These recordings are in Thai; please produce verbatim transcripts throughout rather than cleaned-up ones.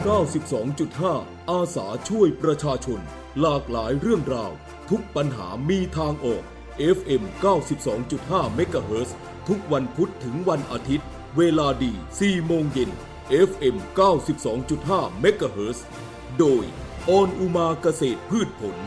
เก้าสิบสองจุดห้า อาสาช่วยประชาชนหลากหลายเรื่องราวทุกปัญหามีทางออก เอฟ เอ็ม เก้าสิบสองจุดห้า เมกะเฮิรตซ์ทุกวันพุธถึงวันอาทิตย์เวลาดี สี่โมงเย็น เอฟ เอ็ม เก้าสิบสองจุดห้า เมกะเฮิรตซ์โดยออนอุมาเกษตรพืชผล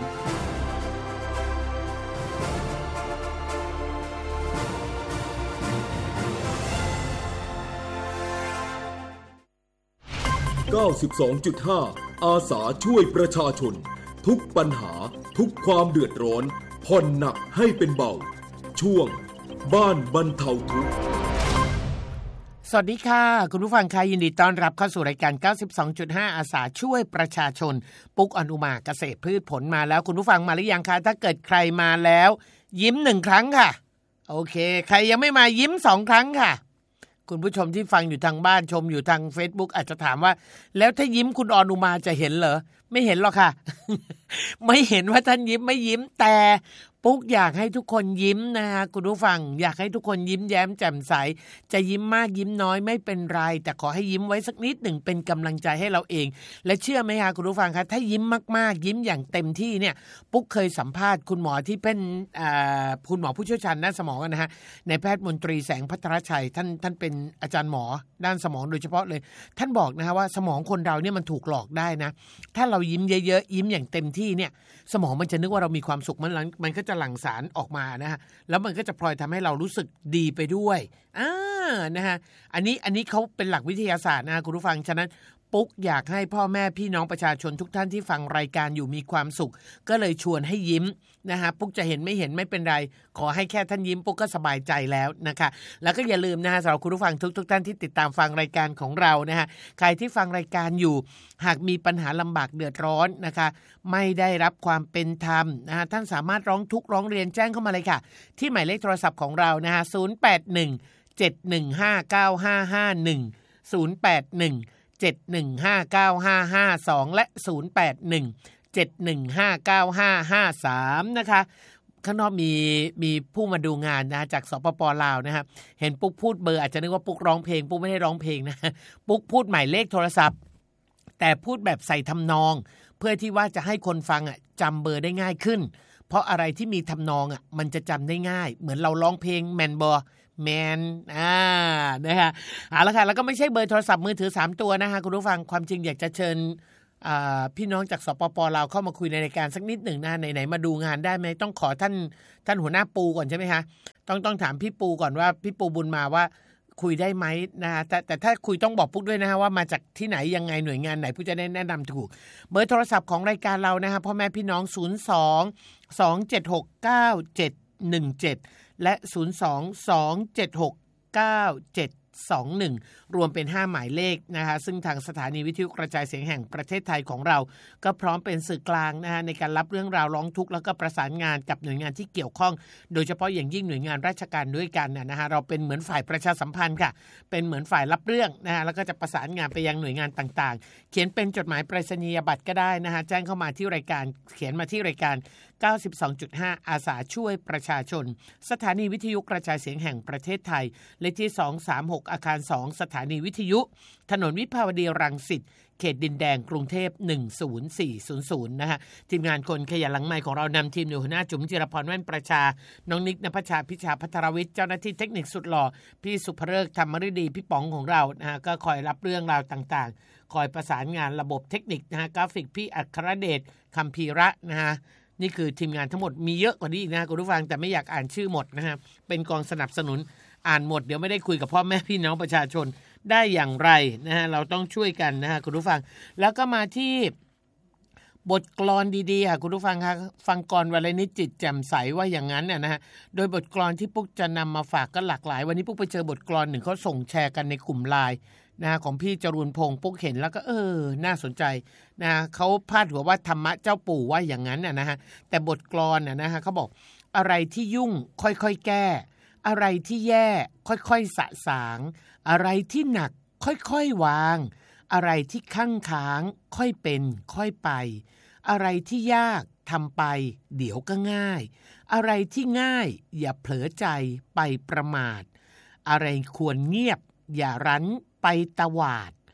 เก้าสิบสองจุดห้า อาสาช่วยประชาชนทุกปัญหาทุกความเดือดร้อนผ่อนหนักให้เป็นเบาช่วงบ้านบรรเทาทุกข์สวัสดีค่ะคุณผู้ฟังค่ะยินดีต้อนรับเข้าสู่รายการ เก้าสิบสองจุดห้า อาสาช่วยประชาชนปุ๊กอนุมาเกษตรพืชผลมาแล้วคุณผู้ฟังมาหรือยังคะถ้าเกิดใครมาแล้วยิ้มหนึ่งครั้งค่ะโอเคใครยังไม่มายิ้มสองครั้งค่ะคุณผู้ชมที่ฟังอยู่ทางบ้านชมอยู่ทาง Facebook อาจจะถามว่าแล้วถ้ายิ้มคุณอนุมาจะเห็นเหรอไม่เห็นหรอกค่ะ ไม่เห็นว่าท่านยิ้มไม่ยิ้มแต่ปุ๊กอยากให้ทุกคนยิ้มนะคะคุณผู้ฟังอยากให้ทุกคนยิ้มแย้มแจ่มใสจะยิ้มมากยิ้มน้อยไม่เป็นไรแต่ขอให้ยิ้มไว้สักนิดหนึ่งเป็นกำลังใจให้เราเองและเชื่อไหมคะคุณผู้ฟังคะถ้ายิ้มมากๆยิ้มอย่างเต็มที่เนี่ยปุ๊กเคยสัมภาษณ์คุณหมอที่เป็นคุณหมอผู้เชี่ยวชาญด้านสมองนะฮะในแพทย์มนตรีแสงภัทรชัยท่านท่านเป็นอาจารย์หมอด้านสมองโดยเฉพาะเลยท่านบอกนะฮะว่าสมองคนเราเนี่ยมันถูกหลอกได้นะถ้าเรายิ้มเยอะๆยิ้มอย่างเต็มที่เนี่ยสมองมันจะนึกว่าเรามีความสุขมันมันก็จะหลั่งสารออกมานะฮะแล้วมันก็จะพลอยทำให้เรารู้สึกดีไปด้วยอ่านะฮะอันนี้อันนี้เขาเป็นหลักวิทยาศาสตร์นะคุณผู้ฟังฉะนั้นปุ๊กอยากให้พ่อแม่พี่น้องประชาชนทุกท่านที่ฟังรายการอยู่มีความสุขก็เลยชวนให้ยิ้มนะฮะปุ๊กจะเห็นไม่เห็นไม่เป็นไรขอให้แค่ท่านยิ้มปุ๊กก็สบายใจแล้วนะคะแล้วก็อย่าลืมนะฮะสำหรับคุณผู้ฟังทุกทุกท่านที่ติดตามฟังรายการของเรานะฮะใครที่ฟังรายการอยู่หากมีปัญหาลำบากเดือดร้อนนะคะไม่ได้รับความเป็นธรรมนะฮะท่านสามารถร้องทุกข์ร้องเรียนแจ้งเข้ามาเลยค่ะที่หมายเลขโทรศัพท์ของเรานะฮะศูนย์แปดหนึ่ง เจ็ดหนึ่งห้า เก้าห้าห้าหนึ่ง ศูนย์แปดหนึ่ง เจ็ดหนึ่งห้า เก้าห้าห้าสองและศูนย์แปดหนึ่ง เจ็ดหนึ่งห้า เก้าห้าห้าสามนะคะข้างนอกมีมีผู้มาดูงานนะจากสปป.ลาวนะครับเห็นปุ๊กพูดเบอร์อาจจะนึกว่าปุ๊กร้องเพลงปุ๊กไม่ได้ร้องเพลงนะปุ๊กพูดหมายเลขโทรศัพท์แต่พูดแบบใส่ทำนองเพื่อที่ว่าจะให้คนฟังอ่ะจำเบอร์ได้ง่ายขึ้นเพราะอะไรที่มีทำนองอ่ะมันจะจำได้ง่ายเหมือนเราร้องเพลงแมนบอแมนอ่านะคะเอาละค่ะแล้วก็ไม่ใช่เบอร์โทรศัพท์มือถือสามตัวนะคะคุณผู้ฟังความจริงอยากจะเชิญพี่น้องจากสปป.ลาวเข้ามาคุยในรายการสักนิดหนึ่งนะไหนๆมาดูงานได้ไหมต้องขอท่านท่านหัวหน้าปูก่อนใช่ไหมคะต้องต้องถามพี่ปูก่อนว่าพี่ปูบุญมาว่าคุยได้ไหมนะฮะแต่แต่ถ้าคุยต้องบอกปุ๊กด้วยนะฮะว่ามาจากที่ไหนยังไงหน่วยงานไหนผู้จะได้แนะนำถูกเบอร์โทรศัพท์ของรายการเรานะฮะพ่อแม่พี่น้องศูนย์ สอง สอง เจ็ด หก เก้า เจ็ด หนึ่ง เจ็ดและศูนย์ สอง สอง เจ็ด หก เก้า เจ็ด สอง หนึ่งรวมเป็นห้าหมายเลขนะคะซึ่งทางสถานีวิทยุกระจายเสียงแห่งประเทศไทยของเราก็พร้อมเป็นสื่อกลางนะคะในการรับเรื่องราวร้องทุกข์แล้วก็ประสานงานกับหน่วยงานที่เกี่ยวข้องโดยเฉพาะอย่างยิ่งหน่วยงานราชการด้วยกันนะฮะเราเป็นเหมือนฝ่ายประชาสัมพันธ์ค่ะเป็นเหมือนฝ่ายรับเรื่องนะฮะแล้วก็จะประสานงานไปยังหน่วยงานต่างๆเขียนเป็นจดหมายไปรษณียบัตรก็ได้นะฮะแจ้งเข้ามาที่รายการเขียนมาที่รายการ เก้าสิบสองจุดห้า อาสาช่วยประชาชนสถานีวิทยุกระจายเสียงแห่งประเทศไทยเลขที่สองสามหกอาคารสองสถานีวิทยุถนนวิภาวดีรังสิตเขตดินแดงกรุงเทพหนึ่งศูนย์สี่ศูนย์ศูนย์นะฮะทีมงานคนขยันหลังไมค์ของเรานำทีมโดยหัวหน้าจุ๋มจิรพรแว่นประชาน้องนิกณภชาพิชาภัทรวิทย์เจ้าหน้าที่เทคนิคสุดหล่อพี่สุภเริกธรรมฤดีพี่ป๋องของเรานะฮะก็คอยรับเรื่องราวต่างๆคอยประสานงานระบบเทคนิคนะฮะกราฟิกพี่อัครเดชคัมภีระนะฮะนี่คือทีมงานทั้งหมดมีเยอะกว่านี้อีกนะคุณผู้ฟังแต่ไม่อยากอ่านชื่อหมดนะฮะเป็นกองสนับสนุนอ่านหมดเดี๋ยวไม่ได้คุยกับพ่อแม่พี่น้องประชาชนได้อย่างไรนะฮะเราต้องช่วยกันนะฮะคุณผู้ฟังแล้วก็มาที่บทกลอนดีๆค่ะคุณผู้ฟังคะฟังกรวรนิจจิตแจ่มใสว่าอย่างนั้นน่ะนะฮะโดยบทกลอนที่ปุ๊กจะนำมาฝากก็หลากหลายวันนี้ปุ๊กไปเจอบทกลอนหนึ่งเขาส่งแชร์กันในกลุ่มไลน์นะฮะของพี่จรูนพงษ์ปุ๊กเห็นแล้วก็เออน่าสนใจนะเขาพาดหัวว่าธรรมะเจ้าปู่ว่าอย่างนั้นน่ะนะฮะแต่บทกลอนน่ะนะฮะเขาบอกอะไรที่ยุ่งค่อยๆแก้อะไรที่แย่ค่อยๆสะสางอะไรที่หนักค่อยๆวางอะไรที่คั่งค้างค่อยเป็นค่อยไปอะไรที่ยากทำไปเดี๋ยวก็ง่ายอะไรที่ง่ายอย่าเผลอใจไปประมาทอะไรควรเงียบอย่ารั้นไปตวาด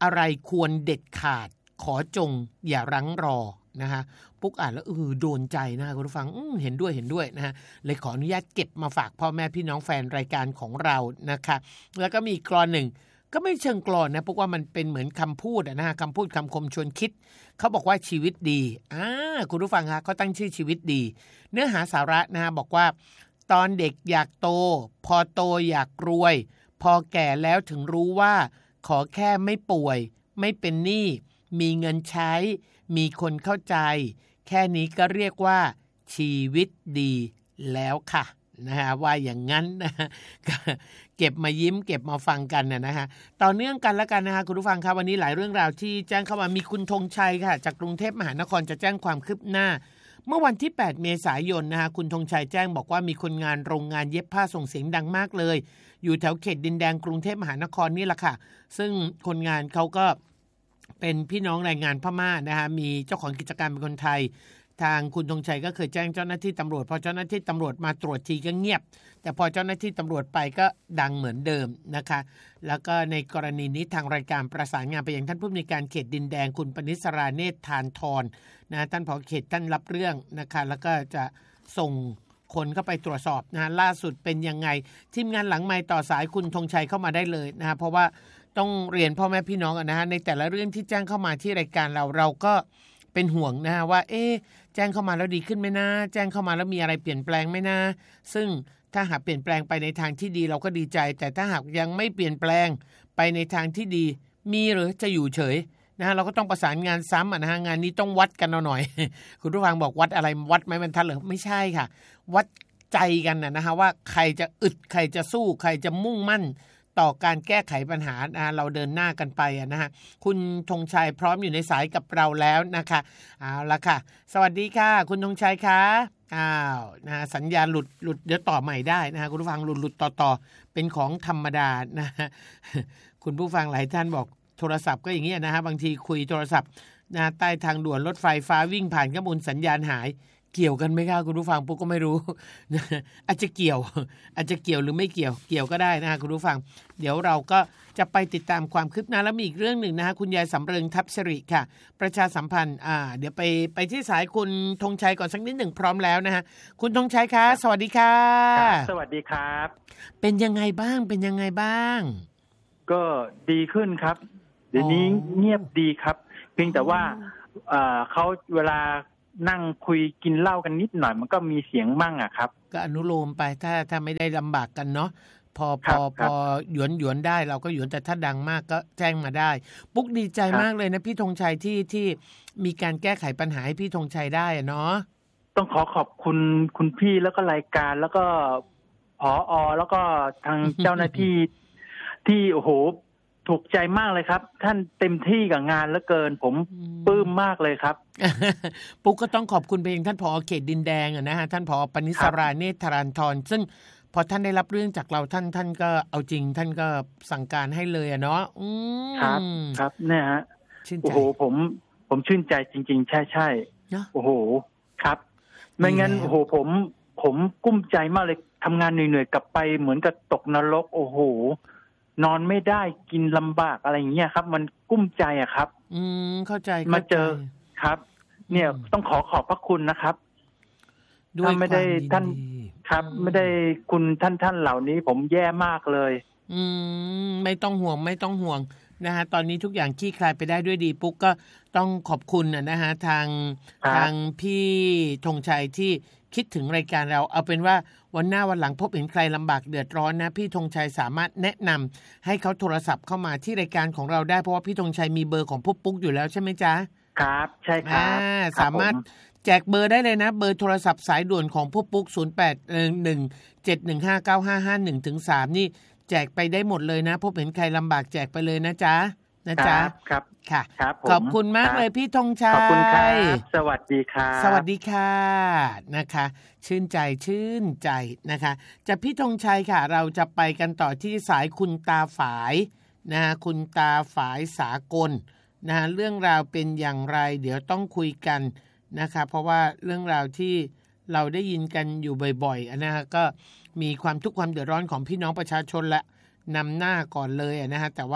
อะไรควรเด็ดขาดขอจงอย่ารั้งรอนะคะปุ๊กอ่านแล้วเออโดนใจนะคุณผู้ฟังเห็นด้วยเห็นด้วยนะฮะเลยขออนุญาตเก็บมาฝากพ่อแม่พี่น้องแฟนรายการของเรานะคะแล้วก็มีกลอนหนึ่งก็ไม่เชิงกลอนนะปุ๊กว่ามันเป็นเหมือนคำพูดนะฮะคำพูดคำคมชวนคิดเขาบอกว่าชีวิตดีอ่าคุณผู้ฟังคะเขาตั้งชื่อชีวิตดีเนื้อหาสาระนะฮะบอกว่าตอนเด็กอยากโตพอโตอยากรวยพอแก่แล้วถึงรู้ว่าขอแค่ไม่ป่วยไม่เป็นหนี้มีเงินใช้มีคนเข้าใจแค่นี้ก็เรียกว่าชีวิตดีแล้วค่ะนะฮะว่าอย่างนั้นนะเก็บมายิ้มเก็บมาฟังกันนะฮะต่อเนื่องกันแล้วกันนะฮะคุณผู้ฟังครับวันนี้หลายเรื่องราวที่แจ้งเข้ามามีคุณธงชัยค่ะจากกรุงเทพมหานครจะแจ้งความคืบหน้าเมื่อวันที่แปดเมษายนนะฮะคุณธงชัยแจ้งบอกว่ามีคนงานโรงงานเย็บผ้าส่งเสียงดังมากเลยอยู่แถวเขตดินแดงกรุงเทพมหานครนี่แหละค่ะซึ่งคนงานเขาก็เป็นพี่น้องแรงงานพม่านะฮะมีเจ้าของกิจการเป็นคนไทยทางคุณธงชัยก็เคยแจ้งเจ้าหน้าที่ตำรวจพอเจ้าหน้าที่ตำรวจมาตรวจทีก็เงียบแต่พอเจ้าหน้าที่ตำรวจไปก็ดังเหมือนเดิมนะคะแล้วก็ในกรณีนี้ทางรายการประสานงานไปยังท่านผู้อำนวยการเขตดินแดงคุณปณิสราเนตรทานทรนะท่านผอ.เขตท่านรับเรื่องนะคะแล้วก็จะส่งคนเข้าไปตรวจสอบนะล่าสุดเป็นยังไงทีมงานหลังไมค์ต่อสายคุณธงชัยเข้ามาได้เลยนะเพราะว่าต้องเรียนพ่อแม่พี่น้องนะฮะในแต่ละเรื่องที่แจ้งเข้ามาที่รายการเราเราก็เป็นห่วงนะฮะว่าเอ๊ะแจ้งเข้ามาแล้วดีขึ้นไหมนะแจ้งเข้ามาแล้วมีอะไรเปลี่ยนแปลงไหมนะซึ่งถ้าหากเปลี่ยนแปลงไปในทางที่ดีเราก็ดีใจแต่ถ้าหากยังไม่เปลี่ยนแปลงไปในทางที่ดีมีหรือจะอยู่เฉยนะฮะเราก็ต้องประสานงานซ้ำนะฮะงานนี้ต้องวัดกันหน่อย คุณผู้ฟังบอกวัดอะไรวัดไหมบรรทัดเหรอไม่ใช่ค่ะวัดใจกันนะฮะว่าใครจะอึดใครจะสู้ใครจะมุ่งมั่นต่อการแก้ไขปัญหานะเราเดินหน้ากันไปนะฮะคุณธงชัยพร้อมอยู่ในสายกับเราแล้วนะคะเอาละค่ะสวัสดีค่ะคุณธงชัยคะอ้าวนะสัญญาณหลุดหลุดเดี๋ยวต่อใหม่ได้นะฮะคุณผู้ฟังหลุดหลุดต่อต่อเป็นของธรรมดานะฮะคุณผู้ฟังหลายท่านบอกโทรศัพท์ก็อย่างเงี้ยนะฮะบางทีคุยโทรศัพท์นะใต้ทางด่วนรถไฟฟ้าวิ่งผ่านข้างบนสัญญาณหายเกี่ยวกันไหมครับคุณผู้ฟังปุ๊กก็ไม่รู้อาจจะเกี่ยวอาจจะเกี่ยวหรือไม่เกี่ยวเกี่ยวก็ได้นะฮะคุณผู้ฟังเดี๋ยวเราก็จะไปติดตามความคืบหน้าแล้วมีอีกเรื่องหนึ่งนะฮะคุณยายสำเริงทับสิริค่ะประชาสัมพันธ์อ่าเดี๋ยวไปไปที่สายคุณธงชัยก่อนสักนิดหนึ่งพร้อมแล้วนะฮะคุณธงชัยคะสวัสดีค่ะสวัสดีครับเป็นยังไงบ้างเป็นยังไงบ้างก็ดีขึ้นครับเดี๋ยวนี้เงียบดีครับเพียงแต่ว่าเอ่อเขาเวลานั่งคุยกินเหล้ากันนิดหน่อยมันก็มีเสียงมั่งอะครับก็อนุโลมไปถ้าถ้าไม่ได้ลำบากกันเนาะพอพอพอหยวนหยวนได้เราก็หยวนแต่ถ้าดังมากก็แจ้งมาได้ปุ๊กดีใจมากเลยนะพี่ธงชัยที่ที่มีการแก้ไขปัญหาให้พี่ธงชัยได้เนาะต้องขอขอบคุณคุณพี่แล้วก็รายการแล้วก็ผอ.แล้วก็ทางเจ้าหน้าที่ที่โอ้โหถูกใจมากเลยครับท่านเต็มที่กับงานเหลือเกินผมปลื้มมากเลยครับปุ๊กก็ต้องขอบคุณไปยังท่านผอ.เขตดินแดงนะฮะท่านผอ.ปณิสราเนตรทรานทรซึ่งพอท่านได้รับเรื่องจากเราท่านท่านก็เอาจริงท่านก็สั่งการให้เลยอะเนาะครับครับเนี่ยฮะโอ้โหผมผมชื่นใจจริงๆใช่ใช่โอ้โหครับไม่งั้นโอ้โหผมผมกุ้มใจมากเลยทำงานเหนื่อยๆกลับไปเหมือนกับตกนรกโอ้โหนอนไม่ได้กินลำบากอะไรอย่างเงี้ยครับมันกุ้มใจอะครับอืมเข้าใจมาเจอครับเนี่ยต้องขอขอบพระคุณนะครับถ้าไม่ได้ท่านครับไม่ได้คุณท่านท่านเหล่านี้ผมแย่มากเลยอืมไม่ต้องห่วงไม่ต้องห่วงนะฮะตอนนี้ทุกอย่างคลี่คลายไปได้ด้วยดีปุ๊กก็ต้องขอบคุณนะฮะทางทางพี่ธงชัยที่คิดถึงรายการเราเอาเป็นว่าวันหน้าวันหลังพบเห็นใครลำบากเดือดร้อนนะพี่ธงชัยสามารถแนะนำให้เขาโทรศัพท์เข้ามาที่รายการของเราได้เพราะว่าพี่ธงชัยมีเบอร์ของพวกปุ๊กอยู่แล้วใช่ไหมจ๊ะครับใช่ครับสามารถแจกเบอร์ได้เลยนะเบอร์โทรศัพท์สายด่วนของพวกปุ๊กศูนย์แปด หนึ่ง เจ็ด หนึ่ง ห้า เก้า ห้า ห้า หนึ่ง ถึง สามนี่แจกไปได้หมดเลยนะพบเห็นใครลำบากแจกไปเลยนะจ๊ะนะจ๊ะครับค่ะขอบคุณมากเลยพี่ธงชัยขอบคุณครับสวัสดีครับสวัสดีค่ะนะคะชื่นใจชื่นใจนะคะจะพี่ธงชัยค่ะเราจะไปกันต่อที่สายคุณตาฝายนะฮะคุณตาฝายสากลนะฮะเรื่องราวเป็นอย่างไรเดี๋ยวต้องคุยกันนะคะเพราะว่าเรื่องราวที่เราได้ยินกันอยู่บ่อยๆนะฮะก็มีความทุกข์ความเดือดร้อนของพี่น้องประชาชนละนำหน้าก่อนเลยนะฮะแต่ว่า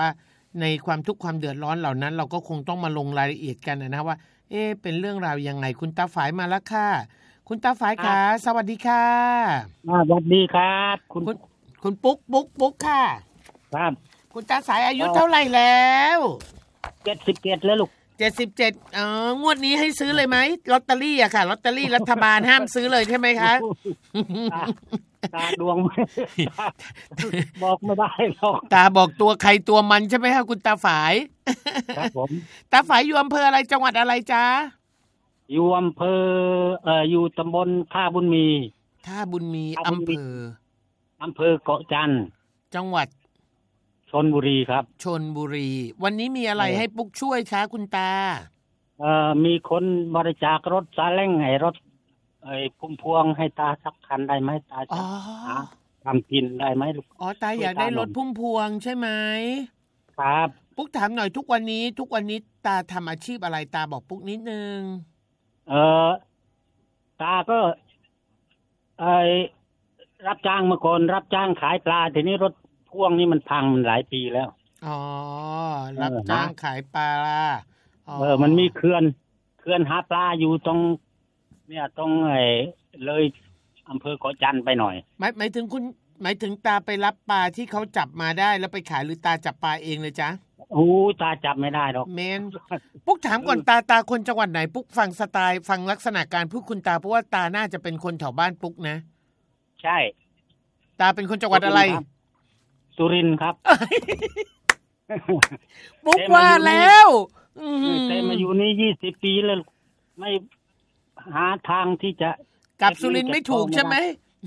ในความทุกข์ความเดือดร้อนเหล่านั้นเราก็คงต้องมาลงรายละเอียดกันนะว่าเอ๊ะเป็นเรื่องราวยังไงคุณตาฝายมาแล้วค่ะคุณตาฝายค่ะสวัสดีค่ะสวัสดีครับคุณคุณปุ๊กปุ๊กปุ๊กค่ะครับคุณตาสายอายุเท่าไหร่แล้วเจ็ดสิบเจ็ดแล้วลูกเจ็ดสิบเจ็ดอ๋องวดนี้ให้ซื้อเลยไหมลอตเตอรี่อะค่ะลอตเตอรี่รัฐบาลห้ามซื้อเลยใช่ไหมคะตาดวงบอกไม่ได้หรอกตาบอกตัวใครตัวมันใช่ไหมคะคุณตาฝายครับผมตาฝายอยู่อำเภออะไรจังหวัดอะไรจ๊ะอยู่อำเภอเอ่ออยู่ตำบลท่าบุญมีท่าบุญมีอำเภออำเภอเกาะจันทร์จังหวัดชลบุรีครับชลบุรีวันนี้มีอะไรให้ปุ๊กช่วยคะคุณตาเอ่อมีคนบริจาครถซาเล้งให้รถไอ้พุ่มพวงให้ตาสักคันได้ไหมตาจะหาทำกินได้ไหมลูกอ๋อตาอยากได้รถพุ่มพวงใช่ไหมครับปุ๊กถามหน่อยทุกวันนี้ทุกวันนี้ตาทำอาชีพอะไรตาบอกปุ๊กนิดนึงเออตาก็ไอรับจ้างเมื่อก่อนรับจ้างขายปลาทีนี้รถพ่วงนี่มันพังมันหลายปีแล้วอ๋อรับจ้างขายปลาเออมันมีเขื่อนเขื่อนหาปลาอยู่ตรงเนี่ยตรงไอ้เลยอำเภอเกาะจันทร์ไปหน่อยหมายหมายถึงคุณหมายถึงตาไปรับปลาที่เขาจับมาได้แล้วไปขายหรือตาจับปลาเองเลยจ๊ะโอ้ตาจับไม่ได้หรอกเมนปุ๊กถามก่อนตาตาคนจังหวัดไหนปุ๊กฟังสไตล์ฟังลักษณะการพูดคุณตาเพราะว่าตาน่าจะเป็นคนแถวบ้านปุ๊กนะใช่ตาเป็นคนจังหวัดอะไรสุรินทร์ครับปุ๊กว่าแล้วแต่มาอยู่นี่ยี่สิบปีแล้วไม่หาทางที่จะกลับสุรินทร์ไม่ถูกใช่ไหม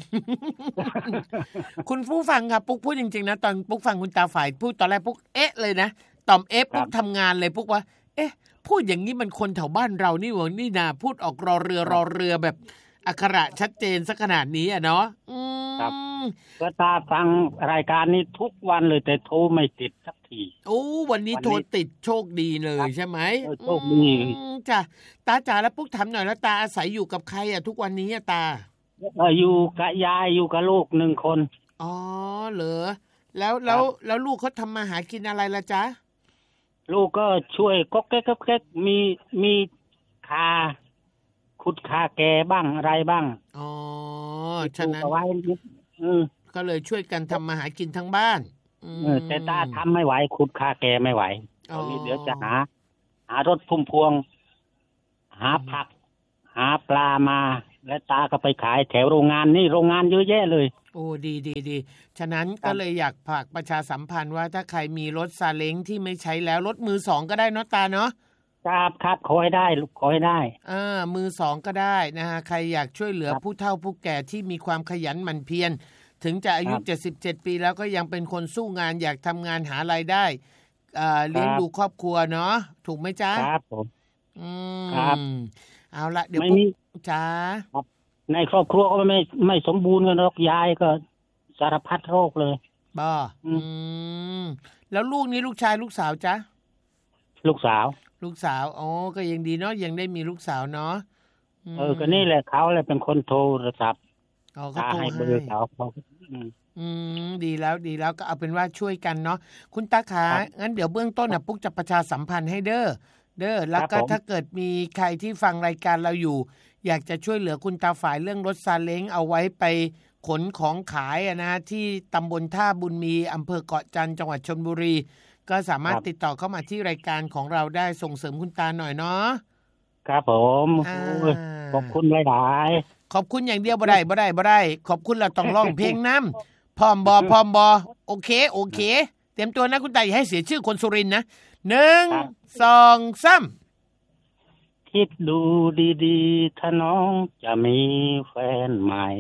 คุณผู้ฟังครับปุ๊กพูดจริงๆนะตอนปุ๊กฟังคุณตาฝ่ายพูดตอนแรกปุ๊กเอ๊ะเลยนะต่อมเอ๊ะปุ๊กทำงานเลยปุ๊กว่าเอ๊ะพูดอย่างนี้มันคนแถวบ้านเรานี่หว่านี่นาพูดออกรอเรือรอเรือแบบอักขระชัดเจนสักขนาดนี้อ่ะเนาะครับก็ตาฟังรายการนี้ทุกวันเลยแต่โทรไม่ติดสักทีโอ้วันนี้โทรติดโชคดีเลยใช่ไหมโชคดีจ้ะตาจ๋าแล้วปุ๊กถามหน่อยแล้วตาอาศัยอยู่กับใครอ่ะทุกวันนี้อ่ะตาอยู่กับยายอยู่กับลูกหนึ่งคนอ๋อเหรอแล้วแล้วแล้วลูกเขาทำมาหากินอะไรล่ะจ๊ะลูกก็ช่วยก๊อกแก๊กก๊อกแก๊กมีมีคาขุดคาแกบ้างอะไรบ้างอ๋อฉะนั้นก็เลยช่วยกันทำมาหากินทั้งบ้านแต่ตาทำไม่ไหวขุดคาแกไม่ไหวตอนนี้เดี๋ยวจะหาหารถพุ่มพวงหาผักหาปลามาและตาก็ไปขายแถวโรงงานนี่โรงงานเยอะแยะเลยโอ้ดีดีดีฉะนั้นก็เลยอยากฝากประชาสัมพันธ์ว่าถ้าใครมีรถซาเล้งที่ไม่ใช้แล้วรถมือสองก็ได้เนาะตาเนาะครับครับขอให้ได้ลูกขอให้ได้เออมือสองก็ได้นะฮะใครอยากช่วยเหลือผู้เฒ่าผู้แก่ที่มีความขยันหมั่นเพียรถึงจะอายุเจ็ดสิบเจ็ดปีแล้วก็ยังเป็นคนสู้งานอยากทำงานหารายได้อ่าเลี้ยงดูครอบครัวเนาะถูกไหมจ๊ะครับผมอืมครับเอาละเดี๋ยวไม่มีจ้าในครอบครัวก็ไม่ไม่สมบูรณ์กันหรอกยายก็สารพัดโรคเลยบ้าอืมแล้วลูกนี้ลูกชายลูกสาวจ๊ะลูกสาวลูกสาวอ๋อก็ยังดีเนาะยังได้มีลูกสาวเนาะเออก็นี่แหละเขาเลยเป็นคนโทรศัพท์อ๋อเขาโทรให้เบอร์เขาอืมดีแล้วดีแล้วก็เอาเป็นว่าช่วยกันเนาะคุณตาขางั้นเดี๋ยวเบื้องต้นน่ะปุ๊กจะประชาสัมพันธ์ให้เด้อเด้อแล้วก็ถ้าเกิดมีใครที่ฟังรายการเราอยู่อยากจะช่วยเหลือคุณตาฝ่ายเรื่องรถซาเล้งเอาไว้ไปขนของขายนะที่ตำบลท่าบุญมีอำเภอเกาะจันทร์จังหวัดชลบุรีก็สามารถติดต่อเข้ามาที่รายการของเราได้ส่งเสริมคุณตาหน่อยเนาะครับผมขอบคุณหลายๆขอบคุณอย่างเดียวบ่ได้บ่ได้บ่ได้ขอบคุณเราต้องร้องเพลงน้ำพร้อมบอพร้อมบอโอเคโอเคเตรียมตัวนะคุณตาอย่าให้เสียชื่อคนสุรินทร์นะหนึ่งสองสามคิดดูดีๆถ้าน้องจะมีแฟนใหม่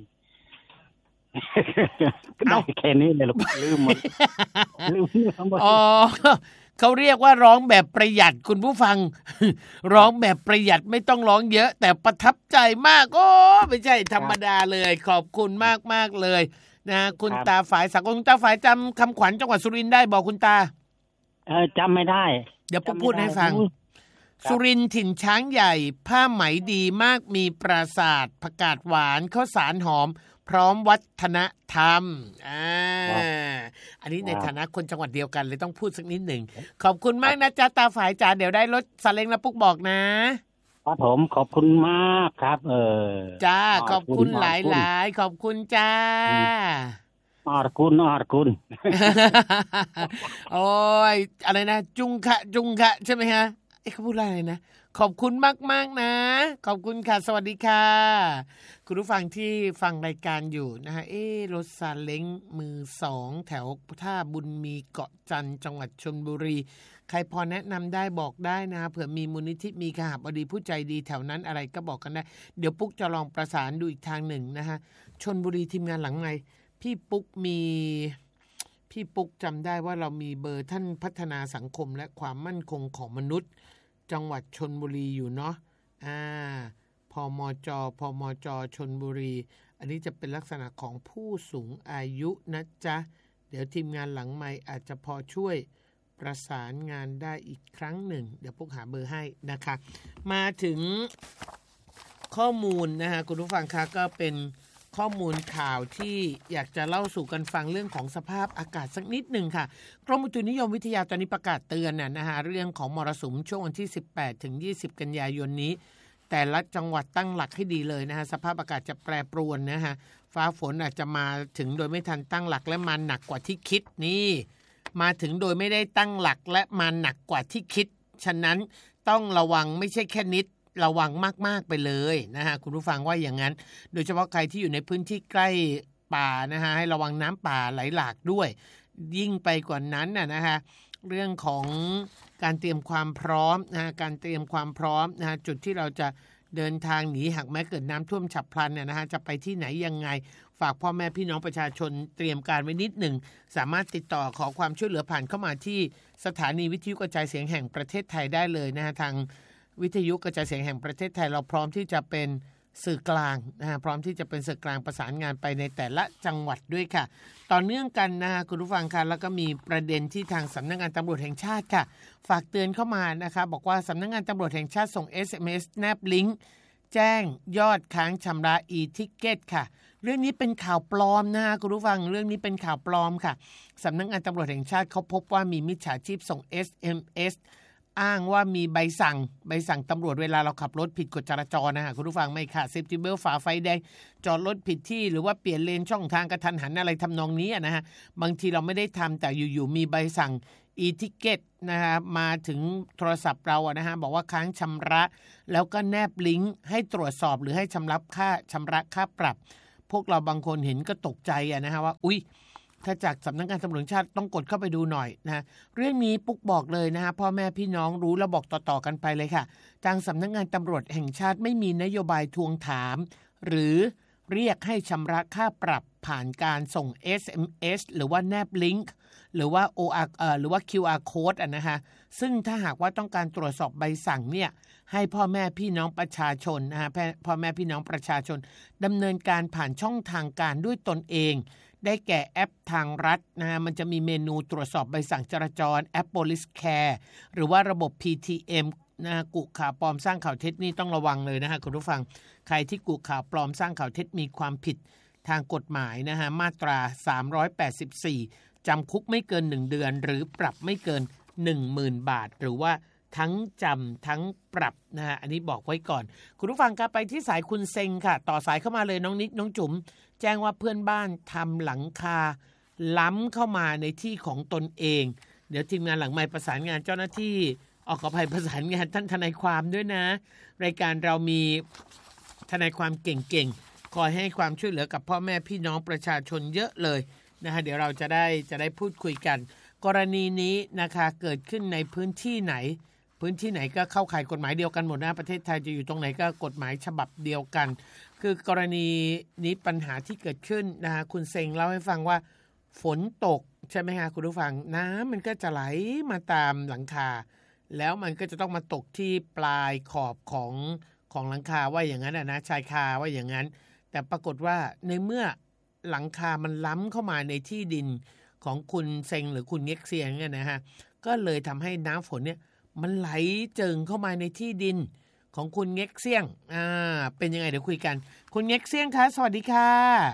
ได้แค่นี้เลยลูกลืมหมดลืมทั้งหมดอ๋อเขาเรียกว่าร้องแบบประหยัดคุณผู้ฟังร้องแบบประหยัดไม่ต้องร้องเยอะแต่ประทับใจมากโอ้ไม่ใช่ธรรมดาเลยขอบคุณมากๆเลยนะคุณตาฝ่ายสักคุณตาฝ่ายจำคำขวัญจังหวัดสุรินทร์ได้บอกคุณตาเออจำไม่ได้เดี๋ยวผมพูดให้ฟังสุรินทร์ถิ่นช้างใหญ่ผ้าไหมดีมากมีปราสาทผักกาดหวานข้าวสารหอมพร้อมวัฒนธรรมอ่าอันนี้ในฐานะคนจังหวัดเดียวกันเลยต้องพูดสักนิดหนึ่งขอบคุณมากนะจ๊ะตาฝ่ายจ๋าเดี๋ยวได้รถซาเล้งแล้วปุ๊กบอกนะครับผมขอบคุณมากครับเออจ้าขอบคุณหลายๆขอบคุณจ้าอรคุณอรคุณโอ้ยอะไรนะจุงคะจุงคะใช่ไหมฮะไอ้เขาพูดอะไรนะขอบคุณมากๆนะขอบคุณค่ะสวัสดีค่ะคุณผู้ฟังที่ฟังรายการอยู่นะฮะเอ๊ะรถซาเล้งมือสองแถวท่าบุญมีเกาะจันทร์จังหวัดชลบุรีใครพอแนะนำได้บอกได้นะเผื่อมีมูลนิธิมีขหบดีผู้ใจดีแถวนั้นอะไรก็บอกกันได้เดี๋ยวปุ๊กจะลองประสานดูอีกทางหนึ่งนะฮะชลบุรีทีมงานหลังไงพี่ปุ๊กมีพี่ปุ๊กจำได้ว่าเรามีเบอร์ท่านพัฒนาสังคมและความมั่นคงของมนุษย์จังหวัดชลบุรีอยู่เนาะอ่าพมจพมจชลบุรีอันนี้จะเป็นลักษณะของผู้สูงอายุนะจ๊ะเดี๋ยวทีมงานหลังไมค์อาจจะพอช่วยประสานงานได้อีกครั้งหนึ่งเดี๋ยวพวกหาเบอร์ให้นะคะมาถึงข้อมูลนะฮะคุณผู้ฟังคะก็เป็นข้อมูลข่าวที่อยากจะเล่าสู่กันฟังเรื่องของสภาพอากาศสักนิดหนึ่งค่ะกรมอุตุนิยมวิทยาตอนนี้ประกาศเตือนน่ะนะฮะเรื่องของมรสุมช่วงวันที่สิบแปดถึงยี่สิบกันยายนนี้แต่ละจังหวัดตั้งหลักให้ดีเลยนะฮะสภาพอากาศจะแปรปรวนนะฮะฟ้าฝนอาจจะมาถึงโดยไม่ทันตั้งหลักและมาหนักกว่าที่คิดนี่มาถึงโดยไม่ได้ตั้งหลักและมาหนักกว่าที่คิดฉะนั้นต้องระวังไม่ใช่แค่นิดระวังมากๆไปเลยนะฮะคุณผู้ฟังว่าอย่างนั้นโดยเฉพาะใครที่อยู่ในพื้นที่ใกล้ป่านะฮะให้ระวังน้ำป่าไหลหลากด้วยยิ่งไปกว่านั้นน่ะนะฮะเรื่องของการเตรียมความพร้อมนะฮะการเตรียมความพร้อมนะฮะจุดที่เราจะเดินทางหนีหากแม้เกิดน้ำท่วมฉับพลันเนี่ยนะฮะจะไปที่ไหนยังไงฝากพ่อแม่พี่น้องประชาชนเตรียมการไว้นิดหนึ่งสามารถติดต่อขอความช่วยเหลือผ่านเข้ามาที่สถานีวิทยุกระจายเสียงแห่งประเทศไทยได้เลยนะฮะทางวิทยุกระจายเสียงแห่งประเทศไทยเราพร้อมที่จะเป็นสื่อกลางนะฮะพร้อมที่จะเป็นสื่อกลางประสานงานไปในแต่ละจังหวัดด้วยค่ะต่อเนื่องกันนะฮะคุณผู้ฟังค่ะแล้วก็มีประเด็นที่ทางสำนักงานตำรวจแห่งชาติค่ะฝากเตือนเข้ามานะคะบอกว่าสำนักงานตำรวจแห่งชาติส่ง เอส เอ็ม เอส แนบลิงก์แจ้งยอดค้างชำระ e-ticket ค่ะเรื่องนี้เป็นข่าวปลอมนะฮะคุณผู้ฟังเรื่องนี้เป็นข่าวปลอมค่ะสำนักงานตำรวจแห่งชาติเขาพบว่ามีมิจฉาชีพส่ง เอส เอ็ม เอสอ้างว่ามีใบสั่งใบสั่งตำรวจเวลาเราขับรถผิดกฎจราจรนะฮะคุณผู้ฟังไม่ค่ะเซฟตี้เบลต์ฝ่าไฟแดงจอดรถผิดที่หรือว่าเปลี่ยนเลนช่องทางกระทันหันอะไรทำนองนี้นะฮะบางทีเราไม่ได้ทำแต่อยู่ๆมีใบสั่ง e-ticket นะฮะมาถึงโทรศัพท์เราอะนะฮะบอกว่าค้างชำระแล้วก็แนบลิงก์ให้ตรวจสอบหรือให้ชำระค่าชำระค่าปรับพวกเราบางคนเห็นก็ตกใจอะนะฮะว่าอุ๊ยถ้าจากสำนักงานตำรวจแห่งชาติต้องกดเข้าไปดูหน่อยนะเรื่องนี้ปุ๊กบอกเลยนะฮะพ่อแม่พี่น้องรู้แล้วบอกต่อๆกันไปเลยค่ะทางสำนักงานตำรวจแห่งชาติไม่มีนโยบายทวงถามหรือเรียกให้ชำระค่าปรับผ่านการส่ง เอส เอ็ม เอส หรือว่าแนบลิงก์หรือว่า โอ อาร์ เอ่อหรือว่า คิว อาร์ Code อ่ะนะคะซึ่งถ้าหากว่าต้องการตรวจสอบใบสั่งเนี่ยให้พ่อแม่พี่น้องประชาชนนะฮะพ่อแม่พี่น้องประชาชนดำเนินการผ่านช่องทางการด้วยตนเองได้แก่แอปทางรัฐนะฮะมันจะมีเมนูตรวจสอบใบสั่งจราจรแอป Police Care หรือว่าระบบ พี ที เอ็ม นะฮะกุข่าวปลอมสร้างข่าวเท็จนี่ต้องระวังเลยนะฮะคุณผู้ฟังใครที่กุข่าวปลอมสร้างข่าวเท็จมีความผิดทางกฎหมายนะฮะมาตราสามร้อยแปดสิบสี่จำคุกไม่เกินหนึ่งเดือนหรือปรับไม่เกิน หนึ่งหมื่น บาทหรือว่าทั้งจำทั้งปรับนะฮะอันนี้บอกไว้ก่อนคุณผู้ฟังครับไปที่สายคุณเซงค่ะต่อสายเข้ามาเลยน้องนิดน้องจุ๋มแจ้งว่าเพื่อนบ้านทำหลังคาล้ำเข้ามาในที่ของตนเองเดี๋ยวทีมงานหลังไมค์ประสานงานเจ้าหน้าที่ออกขออภัยประสานงานท่านทนายความด้วยนะรายการเรามีทนายความเก่งๆคอยให้ความช่วยเหลือกับพ่อแม่พี่น้องประชาชนเยอะเลยนะฮะเดี๋ยวเราจะได้จะได้พูดคุยกันกรณีนี้นะคะเกิดขึ้นในพื้นที่ไหนพื้นที่ไหนก็เข้าข่ายกฎหมายเดียวกันหมดนะประเทศไทยจะอยู่ตรงไหนก็กฎหมายฉบับเดียวกันคือกรณีนี้ปัญหาที่เกิดขึ้นนะฮะคุณเซงเล่าให้ฟังว่าฝนตกใช่ไหมฮะคุณผู้ฟังน้ำมันก็จะไหลมาตามหลังคาแล้วมันก็จะต้องมาตกที่ปลายขอบของของหลังคาว่าอย่างนั้นนะชายคาว่าอย่างนั้นแต่ปรากฏว่าในเมื่อหลังคามันล้ำเข้ามาในที่ดินของคุณเซงหรือคุณเง็กเซียงเนี่ยนะฮะก็เลยทำให้น้ำฝนเนี่ยมันไหลเจิ่งเข้ามาในที่ดินของคุณเง็กเซี่ยงอ่าเป็นยังไงเดี๋ยวคุยกันคุณเง็กเซี่ยงคะสวัสดีค่ะ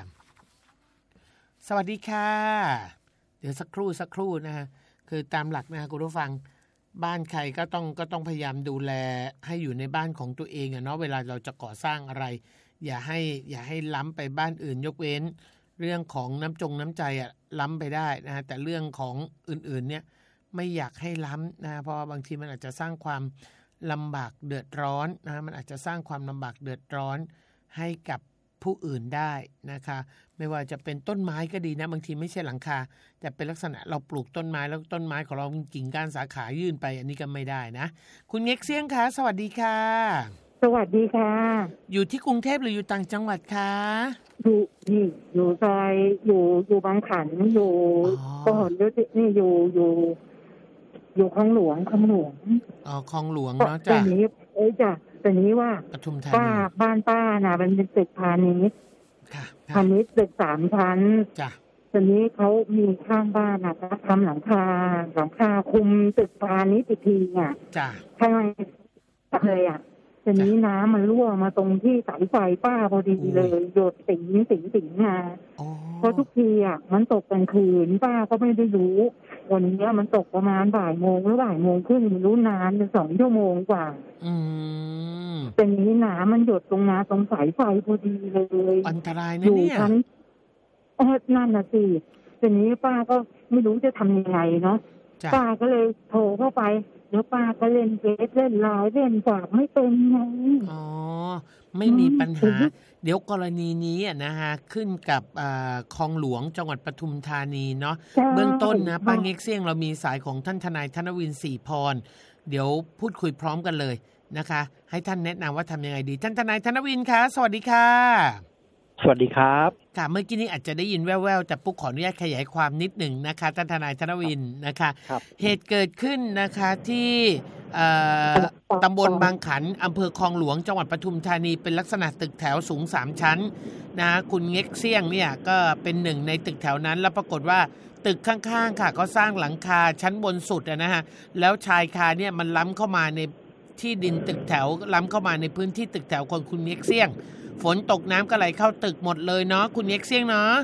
สวัสดีค่ะเดี๋ยวสักครู่สักครู่นะฮะคือตามหลักนะคุณผู้ฟังบ้านใครก็ต้องก็ต้องพยายามดูแลให้อยู่ในบ้านของตัวเองอะเนาะเวลาเราจะก่อสร้างอะไรอย่าให้อย่าให้ล้ำไปบ้านอื่นยกเว้นเรื่องของน้ำจงน้ำใจอะล้ำไปได้นะฮะแต่เรื่องของอื่นๆเนี่ยไม่อยากให้ล้ำนะเพราะบางทีมันอาจจะสร้างความลำบากเดือดร้อนนะมันอาจจะสร้างความลำบากเดือดร้อนให้กับผู้อื่นได้นะคะไม่ว่าจะเป็นต้นไม้ก็ดีนะบางทีไม่ใช่หลังคาแต่เป็นลักษณะเราปลูกต้นไม้แล้วต้นไม้ของเรากิ่งก้านสาขายื่นไปอันนี้ก็ไม่ได้นะคุณเง็กเซี่ยงคะสวัสดีค่ะสวัสดีค่ะอยู่ที่กรุงเทพหรืออยู่ต่างจังหวัดคะอยู่นี่อยู่ซอยอยู่อยู่บางขันอยู่พหลโยธินนี่อยู่อยู่อยู่คลองหลวงคลองหลวงอ๋อคลองหลวงเนาะจ้ะแต่นี้เอ้ยจ้ะแต่นี้ว่าป้าบ้านป้าน่ะมันเป็นตึกพาณิชย์ค่ะพาณิชย์ตึกสามชั้นจ้ะตอนนี้เขามีข้างบ้านน่ะเขาทำหลังคาหลังคาคุมตึกพาณิชย์อีกทีอ่ะจ้ะข้างในเลยอ่ะตอนนี้น้ำมันรั่วมาตรงที่สายไฟป้าพอดีเลยหยดติ๋งติ๋งติ๋งมาเพราะทุกทีอ่ะมันตกกลางคืนป้าก็ไม่ได้รู้วันนี้มันตกประมาณบ่ายโมงหรือบ่ายโมงครึ่งไม่รู้นานเป็นสองชั่วโมงกว่าอืมแต่นี้น้ำมันหยดตรงน้ำตรงสายไฟพอดีเลยอันตรายนะเนี่ยชั้นเออนั่นน่ะสิแต่นี้ป้าก็ไม่รู้จะทำยังไงเนาะป้าก็เลยโทรเข้าไปแล้วป้าก็เล่นเฟซเล่นไลน์เล่นฝากไม่เป็นไงอ๋อไม่มีปัญหาเดี๋ยวกรณีนี้นะฮะขึ้นกับคลองหลวงจังหวัดปทุมธานีเนาะเบื้องต้นนะป้าเง็กเซี่ยงเรามีสายของท่านทนายธนวินศรีพรเดี๋ยวพูดคุยพร้อมกันเลยนะคะให้ท่านแนะนำว่าทำยังไงดีท่านทนายธนวินคะสวัสดีค่ะสวัสดีครับค่ะเมื่อกี้นี้อาจจะได้ยินแว่วๆแต่ปุ๊กขออนุญาตขยายความนิดหนึ่งนะคะท่านทนายธนวินนะคะเหตุเกิดขึ้นนะคะที่ตำบลบางขันอำเภอคลองหลวงจังหวัดปทุมธานีเป็นลักษณะตึกแถวสูงสามชั้นนะคุณเง็กเซี่ยงเนี่ยก็เป็นหนึ่งในตึกแถวนั้นแล้วปรากฏว่าตึกข้างๆค่ะก็สร้างหลังคาชั้นบนสุดนะฮะแล้วชายคาเนี่ยมันล้ำเข้ามาในที่ดินตึกแถวล้ำเข้ามาในพื้นที่ตึกแถวของคุณเง็กเซี่ยงฝนตกน้ำก็ไหลเข้าตึกหมดเลยเนาะคุณเง็กเซี่ยงเนาะ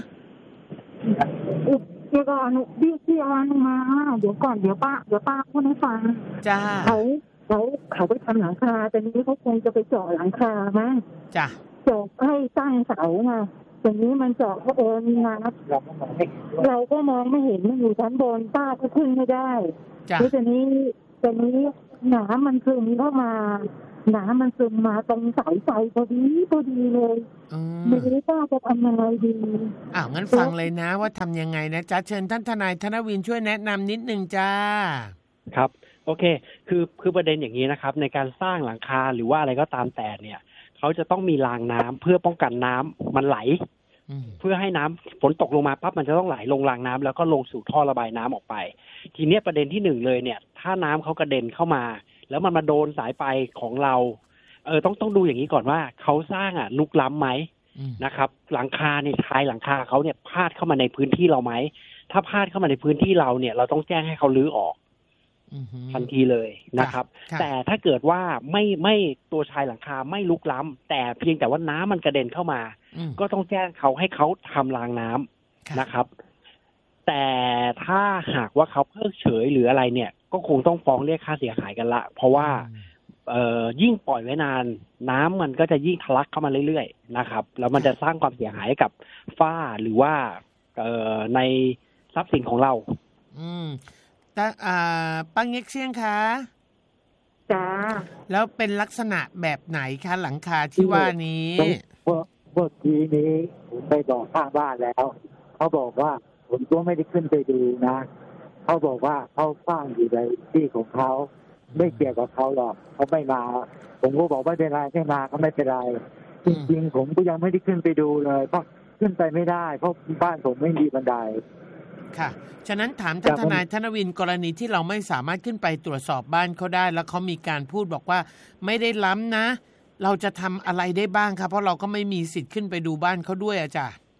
เดี๋ยวก่อนพี่พี่ออนมาเดี๋ยวก่อนเดี๋ยวป้าเดี๋ยวป้าพูดให้ฟังจ้าเขาเขาเขาไปทำหลังคาแต่นี้เขาคงจะไปเจาะหลังคามั้งจ้ะเจาะให้ตั้งเสาไงแต่นี้มันเจาะเขาเองนะเราก็มองไม่เห็นมันอยู่ชั้นบนป้าก็ขึ้นไม่ได้แล้วแต่นี้แต่นี้น้ำมันซึมเข้ามาน้ำมันซึมมาตรงสายไฟพอดีพอดีเลยไม่รู้ป้าจะทำยังไงดีอ้าวงั้นฟังเลยนะว่าทำยังไงนะจ๊ะเชิญท่านทนายธนวินช่วยแนะนำนิดนึงจ้าครับโอเคคือคือประเด็นอย่างนี้นะครับในการสร้างหลังคาหรือว่าอะไรก็ตามแต่เนี่ยเขาจะต้องมีรางน้ำเพื่อป้องกันน้ำมันไหลเพื่อให้น้ำฝนตกลงมาปั๊บมันจะต้องไหลลงรางน้ำแล้วก็ลงสู่ท่อระบายน้ำออกไปทีนี้ประเด็นที่หนึ่งเลยเนี่ยถ้าน้ำเขากระเด็นเข้ามาแล้วมันมาโดนสายไฟของเราเออต้องต้องดูอย่างนี้ก่อนว่าเขาสร้างอ่ะลุกล้ำไหมนะครับหลังคาเนี่ยชายหลังคาเขาเนี่ยพาดเข้ามาในพื้นที่เราไหมถ้าพาดเข้ามาในพื้นที่เราเนี่ยเราต้องแจ้งให้เขารื้อออกทันทีเลยนะครับแต่ถ้าเกิดว่าไม่ไม่ตัวชายหลังคาไม่ลุกล้ำแต่เพียงแต่ว่าน้ำมันกระเด็นเข้ามาก็ต้องแจ้งเขาให้เขาทำรางน้ำนะครับแต่ถ้าหากว่าเขาเพิกเฉยหรืออะไรเนี่ยก็คงต้องฟ้องเรียกค่าเสียหายกันละเพราะว่าเอ่อยิ่งปล่อยไว้นานน้ำมันก็จะยิ่งทะลักเข้ามาเรื่อยๆนะครับแล้วมันจะสร้างความเสียหายกับฝ้าหรือว่าเอ่อในทรัพย์สินของเราอืมแต่อ่าป้าเง็กเซี่ยงคะจ้าแล้วเป็นลักษณะแบบไหนคะหลังคาที่ว่านี้เมื่อเมื่อกี้นี้ผมไปบอกข้างบ้านแล้วเขาบอกว่าผมก็ไม่ได้ขึ้นไปดูนะเขาบอกว่าเขาสร้างอยู่ในที่ของเขาไม่เกี่ยวกับเขาหรอกเขาไม่มาผมก็บอกไม่เป็นไรไม่มาก็ไม่เป็นไรจริงๆผมก็ยังไม่ได้ขึ้นไปดูเลยเพราะขึ้นไปไม่ได้เพราะบ้านผมไม่มีบันไดค่ะฉะนั้นถามท่านทนายธนวินกรณีที่เราไม่สามารถขึ้นไปตรวจสอบบ้านเขาได้แล้วเขามีการพูดบอกว่าไม่ได้ล้ำนะเราจะทำอะไรได้บ้างครับเพราะเราก็ไม่มีสิทธิ์ขึ้นไปดูบ้านเขาด้วยอาจารย์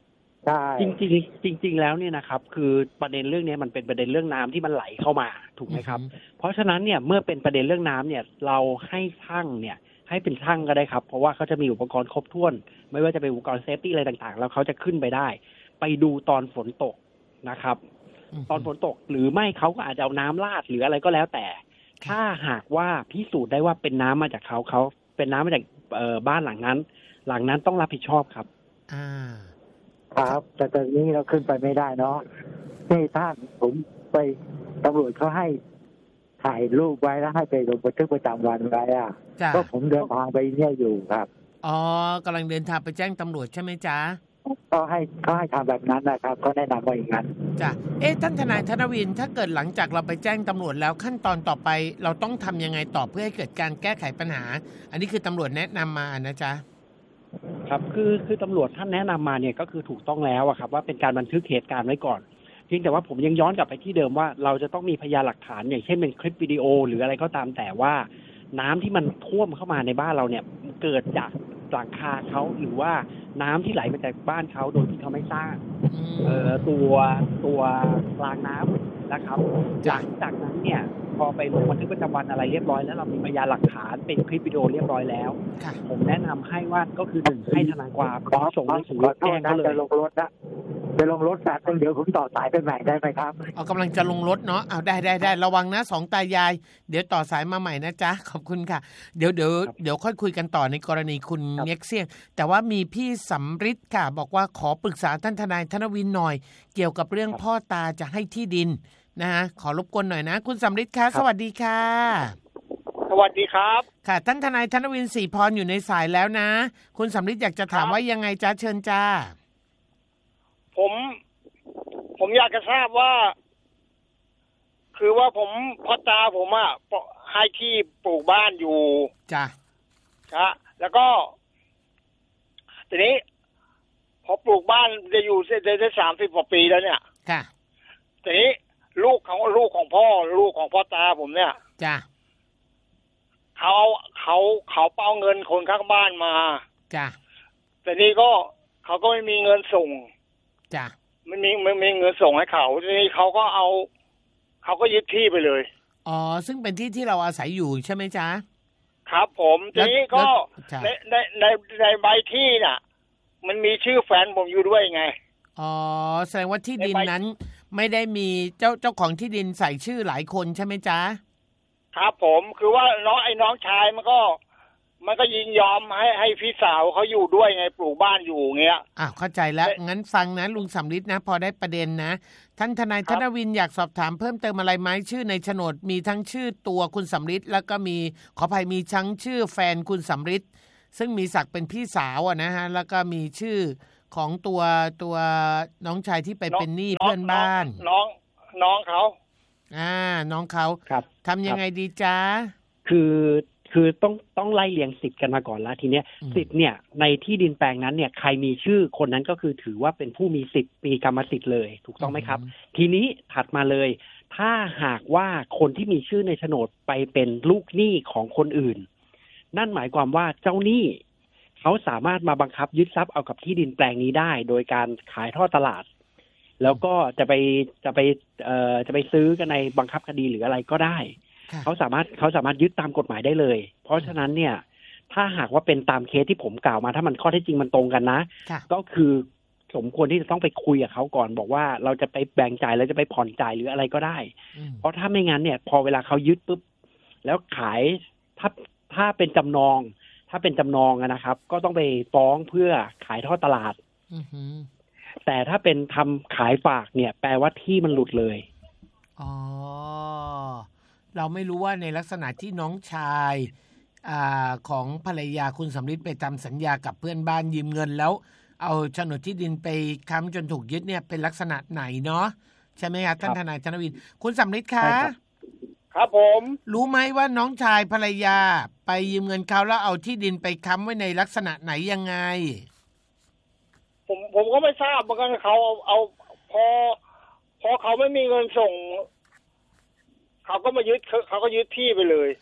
ใช่จริงๆจริงๆแล้วเนี่ยนะครับคือประเด็นเรื่องนี้มันเป็นประเด็นเรื่องน้ำที่มันไหลเข้ามาถูกไหมครับเพราะฉะนั้นเนี่ยเมื่อเป็นประเด็นเรื่องน้ำเนี่ยเราให้ช่างเนี่ยให้เป็นช่างก็ได้ครับเพราะว่าเขาจะมีอุปกรณ์ครบถ้วนไม่ว่าจะเป็นอุปกรณ์เซฟตี้อะไรต่างๆแล้วเขาจะขึ้นไปได้ไปดูตอนฝนตกนะครับตอนฝนตกหรือไม่เขาก็อาจจะเอาน้ำราดหรืออะไรก็แล้วแต่ถ้าหากว่าพิสูจน์ได้ว่าเป็นน้ำมาจากเขาเขาเป็นน้ำมาจากบ้านหลังนั้นหลังนั้นต้องรับผิดชอบครับอ่าครับแต่ตอนนี้เราขึ้นไปไม่ได้เนาะนี่ท่านผมไปตำรวจเขาให้ถ่ายรูปไว้แล้วให้ไปลงบันทึกประจำวันไว้อ่ะก็ผมเดินทางไปเนี่ยอยู่ครับอ๋อกำลังเดินทางไปแจ้งตำรวจใช่ไหมจ๊ะก็ให้เขาให้ทำแบบนั้นนะครับก็แนะนำว่าอย่างนั้นจ้ะเอ๊ะท่านทนายธนวินถ้าเกิดหลังจากเราไปแจ้งตำรวจแล้วขั้นตอนต่อไปเราต้องทำยังไงต่อเพื่อให้เกิดการแก้ไขปัญหาอันนี้คือตำรวจแนะนำมานะจ๊ะครับคือคือตำรวจท่านแนะนำมาเนี่ยก็คือถูกต้องแล้วอะครับว่าเป็นการบันทึกเหตุการณ์ไว้ก่อนเพียงแต่ว่าผมยังย้อนกลับไปที่เดิมว่าเราจะต้องมีพยานหลักฐานอย่างเช่นเป็นคลิปวิดีโอหรืออะไรก็ตามแต่ว่าน้ำที่มันท่วมเข้ามาในบ้านเราเนี่ยเกิดจากหลังคาเขาหรือว่าน้ำที่ไหลมาจากบ้านเขาโดยที่เขาไม่สร้างเอ่อตัวตัวรางน้ำนะครับหลังจากนั้นเนี่ยพอไปลงบันทึกประจำวันอะไรเรียบร้อยแล้วเรามีพยานหลักฐานเป็นคลิปวิดีโอเรียบร้อยแล้วผมแนะนำให้ว่าก็คือหนึ่งให้ทนายความส่งหนังสือแจ้งเขาเลยจะลงรถนะจะลงรถแบบเดี๋ยวผมต่อสายไปใหม่ได้ไหมครับเอากำลังจะลงรถเนาะเอาได้ได้ได้ระวังนะสองตายายเดี๋ยวต่อสายมาใหม่นะจ๊ะขอบคุณค่ะเดี๋ยวเดี๋ยวเดี๋ยวค่อยคุยกันต่อในกรณีคุณเน็กเซียนแต่ว่ามีพี่สำริดค่ะบอกว่าขอปรึกษาท่านทนายธนวินหน่อยเกี่ยวกับเรื่องพ่อตาจะให้ที่ดินนะฮะขอรบกวนหน่อยนะคุณสำริดค่ะสวัสดีค่ะสวัสดีครับค่ะท่านทนายธนวินศรีพรอยู่ในสายแล้วนะคุณสำริดอยากจะถามว่ายังไงจ๊ะเชิญจ้าผมผมอยากจะทราบว่าคือว่าผมพ่อตาผมอ่ะให้ที่ปลูกบ้านอยู่จ้ะครับแล้วก็ทีนี้พอปลูกบ้านจะอยู่ได้ได้สามสิบกว่าปีแล้วเนี่ยค่ะทีนี้ลูกของลูกของพ่อลูกของพ่อตาผมเนี่ยจ้ะเขาเขาเขาเป้าเงินคนข้างบ้านมาจ้ะแต่นี่ก็เขาก็ไม่มีเงินส่งจ้ะไม่มีไม่มีเงินส่งให้เขาทีนี้เขาก็เอาเขาก็ยึดที่ไปเลยอ๋อซึ่งเป็นที่ที่เราอาศัยอยู่ใช่ไหมจ๊ะครับผมทีนี้ก็ในในในในใบที่น่ะมันมีชื่อแฟนผมอยู่ด้วยไงอ๋อแสดงว่าที่ดินนั้นไม่ได้มีเจ้าเจ้าของที่ดินใส่ชื่อหลายคนใช่ไหมจ๊ะครับผมคือว่าน้องไอ้น้องชายมันก็มันก็ยินยอมให้ให้พี่สาวเขาอยู่ด้วยไงปลูกบ้านอยู่เงี้ยอ่ะเข้าใจแล้วงั้นฟังนะลุงสำริดนะพอได้ประเด็นนะท่านทนายธนวินอยากสอบถามเพิ่มเติมอะไรไหมชื่อในโฉนดมีทั้งชื่อตัวคุณสำริดแล้วก็มีขออภัยมีทั้งชื่อแฟนคุณสำริดซึ่งมีศักดิ์เป็นพี่สาวอ่ะนะฮะแล้วก็มีชื่อของตัวตัวน้องชายที่ไปเป็นหนี้เพื่อนบ้านน้องน้องเขาอ่าน้องเขาครับทำยังไงดีจ๊ะคือคือต้องต้องไล่เรียงสิทธิ์กันมาก่อนแล้วทีเนี้ยสิทธิ์เนี่ยในที่ดินแปลงนั้นเนี่ยใครมีชื่อคนนั้นก็คือถือว่าเป็นผู้มีสิทธิ์ปีกรรมสิทธิ์เลยถูกต้องไหมครับทีนี้ถัดมาเลยถ้าหากว่าคนที่มีชื่อในโฉนดไปเป็นลูกหนี้ของคนอื่นนั่นหมายความว่าเจ้าหนี้เขาสามารถมาบังคับยึดทรัพย์เอากับที่ดินแปลงนี้ได้โดยการขายทอดตลาดแล้วก็จะไปจะไปเอ่อจะไปซื้อกันในบังคับคดีหรืออะไรก็ได้เขาสามารถเขาสามารถยึดตามกฎหมายได้เลยเพราะฉะนั้นเนี่ยถ้าหากว่าเป็นตามเคสที่ผมกล่าวมาถ้ามันข้อเท็จจริงมันตรงกันนะก็คือสมควรที่จะต้องไปคุยกับเขาก่อนบอกว่าเราจะไปแบ่งจ่ายแล้วจะไปผ่อนจ่ายหรืออะไรก็ได้เพราะถ้าไม่งั้นเนี่ยพอเวลาเขายึดปุ๊บแล้วขายถ้าถ้าเป็นจำนองถ้าเป็นจำนองนะครับก็ต้องไปฟ้องเพื่อขายทอดตลาดแต่ถ้าเป็นทำขายฝากเนี่ยแปลว่าที่มันหลุดเลยอ๋อเราไม่รู้ว่าในลักษณะที่น้องชายอ่าของภรรยาคุณสำริดไปทำสัญญากับเพื่อนบ้านยืมเงินแล้วเอาโฉนดที่ดินไปค้ำจนถูกยึดเนี่ยเป็นลักษณะไหนเนาะใช่ไหมครับท่านทนายธนวินคุณสำริดคะครับผมรู้ไหมว่าน้องชายภรรยาไปยืมเงินเขาแล้วเอาที่ดินไปค้ำไว้ในลักษณะไหนยังไงผมผมก็ไม่ทราบเหมือนกันเขาเอาเอาพอพอเขาไม่มีเงินส่งเขาก็มายึดเขาก็ยึดที่ไปเลย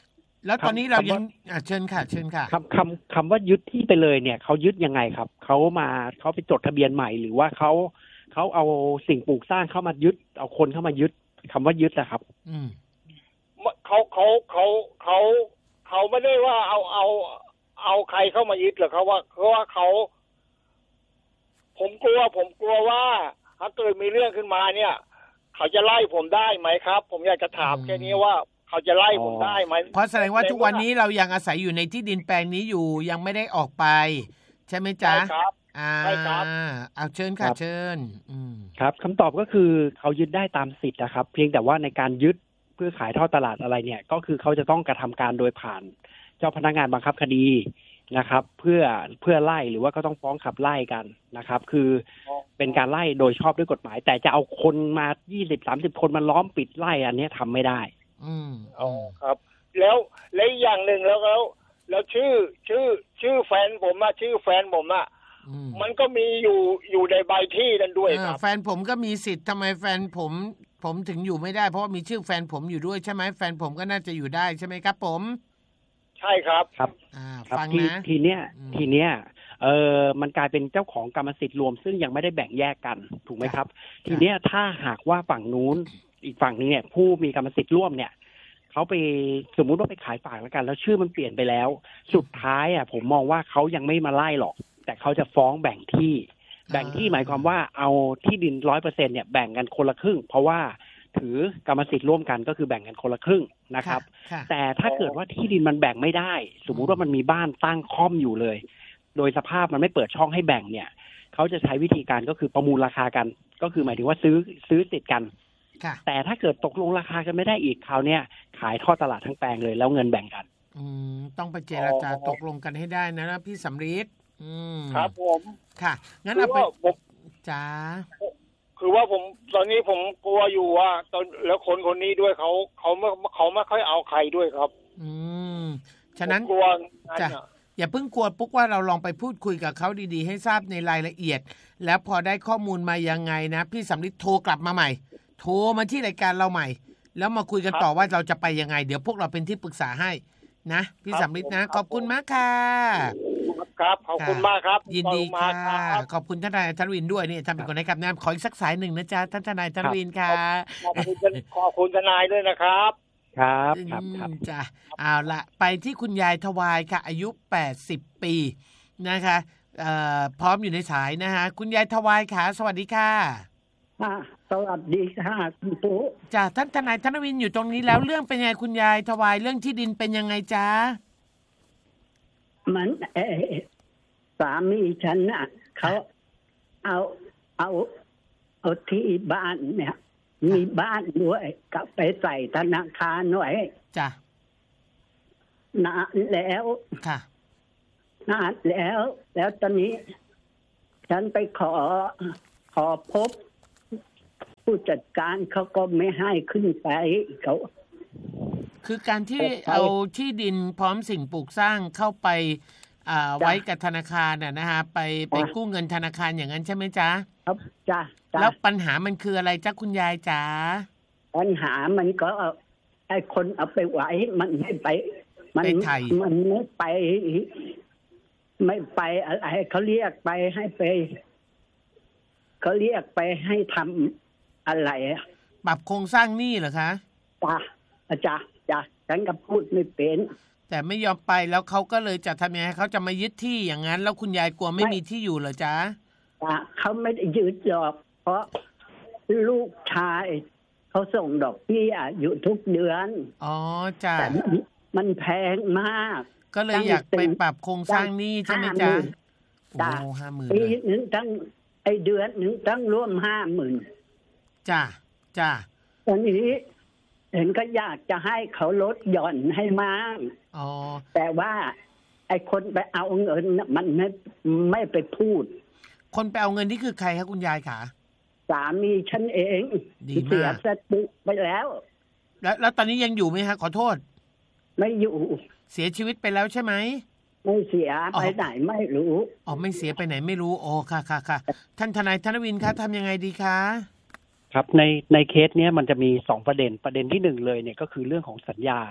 แล้วตอนนี้เรายังเชิญค่ะเชิญค่ะคำคำคำว่ายึดที่ไปเลยเนี่ยเขายึดยังไงครับเขามาเขาไปจดทะเบียนใหม่หรือว่าเขาเขาเอาสิ่งปลูกสร้างเข้ามายึดเอาคนเข้ามายึดคำว่ายึดนะครับอืมเขาเขาเขาเขาเขาไม่ได้ว่าเอาเอาเอาใครเข้ามายึดหรอกเขาว่าเพราะว่าเขาผมกลัวผมกลัวว่าถ้าเกิดมีเรื่องขึ้นมาเนี่ยเขาจะไล่ผมได้ไหมครับผมอยากจะถามแค่นี้ว่าเขาจะไล่ผมได้ไหมเพราะแสดงว่าทุกวันนี้เรายังอาศัยอยู่ในที่ดินแปลงนี้อยู่ยังไม่ได้ออกไปใช่ไหมจ๊ะใช่ครับใช่ครับเอาเชิญค่ะเชิญครับคำตอบก็คือเขายึดได้ตามสิทธิ์นะครับเพียงแต่ว่าในการยึดเพื่อขายทอดตลาดอะไรเนี่ยก็คือเขาจะต้องกระทำการโดยผ่านเจ้าพนักงานบังคับคดีนะครับเพื่อเพื่อไล่หรือว่าก็ต้องฟ้องขับไล่กันนะครับคือเป็นการไล่โดยชอบด้วยกฎหมายแต่จะเอาคนมา ยี่สิบ สามสิบ คนมาล้อมปิดไล่อันนี้ทำไม่ได้อืมอ๋อครับแล้วและอีกอย่างหนึ่งแล้วแล้วแล้วชื่อชื่อชื่อแฟนผมอะชื่อแฟนผมอะมันก็มีอยู่อยู่ในใบที่นั่นด้วยครับแฟนผมก็มีสิทธิ์ทำไมแฟนผมผมถึงอยู่ไม่ได้เพราะว่ามีชื่อแฟนผมอยู่ด้วยใช่ไหมแฟนผมก็น่าจะอยู่ได้ใช่ไหมครับผมใช่ครับครับฟังนะทีเนี้ยทีเนี้ยเออมันกลายเป็นเจ้าของกรรมสิทธิ์รวมซึ่งยังไม่ได้แบ่งแยกกันถูกไหมครับทีเนี้ยถ้าหากว่าฝั่งนู้นอีกฝั่งนึงเนี่ยผู้มีกรรมสิทธิ์ร่วมเนี่ยเขาไปสมมุติว่าไปขายฝากแล้วกันแล้วชื่อมันเปลี่ยนไปแล้วสุดท้ายอ่ะผมมองว่าเขายังไม่มาไล่หรอกแต่เขาจะฟ้องแบ่งที่แบ่งที่หมายความว่าเอาที่ดิน ร้อยเปอร์เซ็นต์ เนี่ยแบ่งกันคนละครึ่งเพราะว่าถือกรรมสิทธิ์ร่วมกันก็คือแบ่งกันคนละครึ่งนะครับแต่ถ้าเกิดว่าที่ดินมันแบ่งไม่ได้สมมุติว่ามันมีบ้านตั้งค่อมอยู่เลยโดยสภาพมันไม่เปิดช่องให้แบ่งเนี่ยเขาจะใช้วิธีการก็คือประมูลราคากันก็คือหมายถึงว่าซื้อซื้อติดกันแต่ถ้าเกิดตกลงราคากันไม่ได้อีกคราวเนี้ยขายทอดตลาดทั้งแปลงเลยแล้วเงินแบ่งกันอืมต้องไปเจรจาตกลงกันให้ได้นะพี่สำริดอืมครับผมค่ะงั้นเอาไปจ้าคือว่าผมตอนนี้ผมกลัวอยู่ว่าตอนแล้วคนคนนี้ด้วยเขาเขาไม่เขาไม่ค่อยเอาใครด้วยครับอืมฉะนั้นกลัวจ้ะอย่าเพิ่งกลัวปุ๊กว่าเราลองไปพูดคุยกับเขาดีๆให้ทราบในรายละเอียดแล้วพอได้ข้อมูลมายังไงนะพี่สำริดโทรกลับมาใหม่โทรมาที่รายการเราใหม่แล้วมาคุยกันต่อว่าเราจะไปยังไงเดี๋ยวพวกเราเป็นที่ปรึกษาให้นะพี่สำริดนะขอบคุณมากค่ะครับขอบคุณมากครับยินดีค่ะขอบคุณท่านนายธนวินด้วยนี่ท่านเป็นคนให้คำแนะนำขออีกสักสายหนึ่งนะจ๊ะท่านทนายธนวินค่ะขอบคุณขอบคุณทนายด้วยนะครับครับครับครับจ้ะเอาละไปที่คุณยายทวายค่ะอายุแปดสิบปีนะคะเอ่อพร้อมอยู่ในสายนะฮะคุณยายทวายค่ะสวัสดีค่ะสวัสดีค่ะคุณปุ๊จ้ะท่านทนายธนวินอยู่ตรงนี้แล้วเรื่องเป็นยังไงคุณยายทวายเรื่องที่ดินเป็นยังไงจ๊ะมันเออสามีฉันน่ะเขาเอาเอาเอาที่บ้านเนี่ยมีบ้านด้วยก็ไปใส่ธนาคารหน่อยจ้ะนานแล้วค่ะนานแล้วแล้วตอนนี้ฉันไปขอขอพบผู้จัดการเขาก็ไม่ให้ขึ้นไปเขาคือการที่เอาที่ดินพร้อมสิ่งปลูกสร้างเข้าไปไว้กับธนาคารน่ะนะฮะไปไปกู้เงินธนาคารอย่างนั้นใช่ไหมจ๊ะครับจ้ะแล้วปัญหามันคืออะไรจ๊ะคุณยายจ๋าปัญหามันก็ไอ้คนเอาไปไว้มันไม่ไปมันมันไม่ไปไม่ไปอะไรเขาเรียกไปให้ไปเขาเรียกไปให้ทำอะไรปรับโครงสร้างหนี้เหรอคะจ้ะจ้ะจ้ะฉันก็พูดไม่เป็นแต่ไม่ยอมไปแล้วเขาก็เลยจะทำยังไงเขาจะมายึดที่อย่างนั้นแล้วคุณยายกลัวไม่มีที่อยู่เหรอจ๊ะจ้ะเขาไม่ได้ยึดหรอกเพราะลูกชายเขาส่งดอกเบี้ยอยู่ทุกเดือนอ๋อจ้ะแต่มันแพงมากก็เลยอยากไปปรับโครงสร้างหนี้ใช่ไหมจ๊ะจ้ะห้าหมื่นปีหนึ่งตั้งไอเดือนหนึ่งตั้งร่วมห้าหมื่นจ้ะจ้ะตอนนี้เห็นก็อยากจะให้เขาลดหย่อนให้มากอ๋อแต่ว่าไอ้คนไปเอาเงินมันไม่ไม่ไปพูดคนไปเอาเงินนี่คือใครคะคุณยายขาสามีฉันเองเสียสติไปแล้วแล้วแล้วตอนนี้ยังอยู่ไหมฮะขอโทษไม่อยู่เสียชีวิตไปแล้วใช่ไหมไม่เสียไปไหนไม่รู้อ๋อไม่เสียไปไหนไม่รู้โอ้ค่ะค่ะค่ะท่านทนายธนวินคะทำยังไงดีคะครับในในเคสเนี้ยมันจะมีสองประเด็นประเด็นที่หนึ่งเลยเนี่ยก็คือเรื่องของสัญญา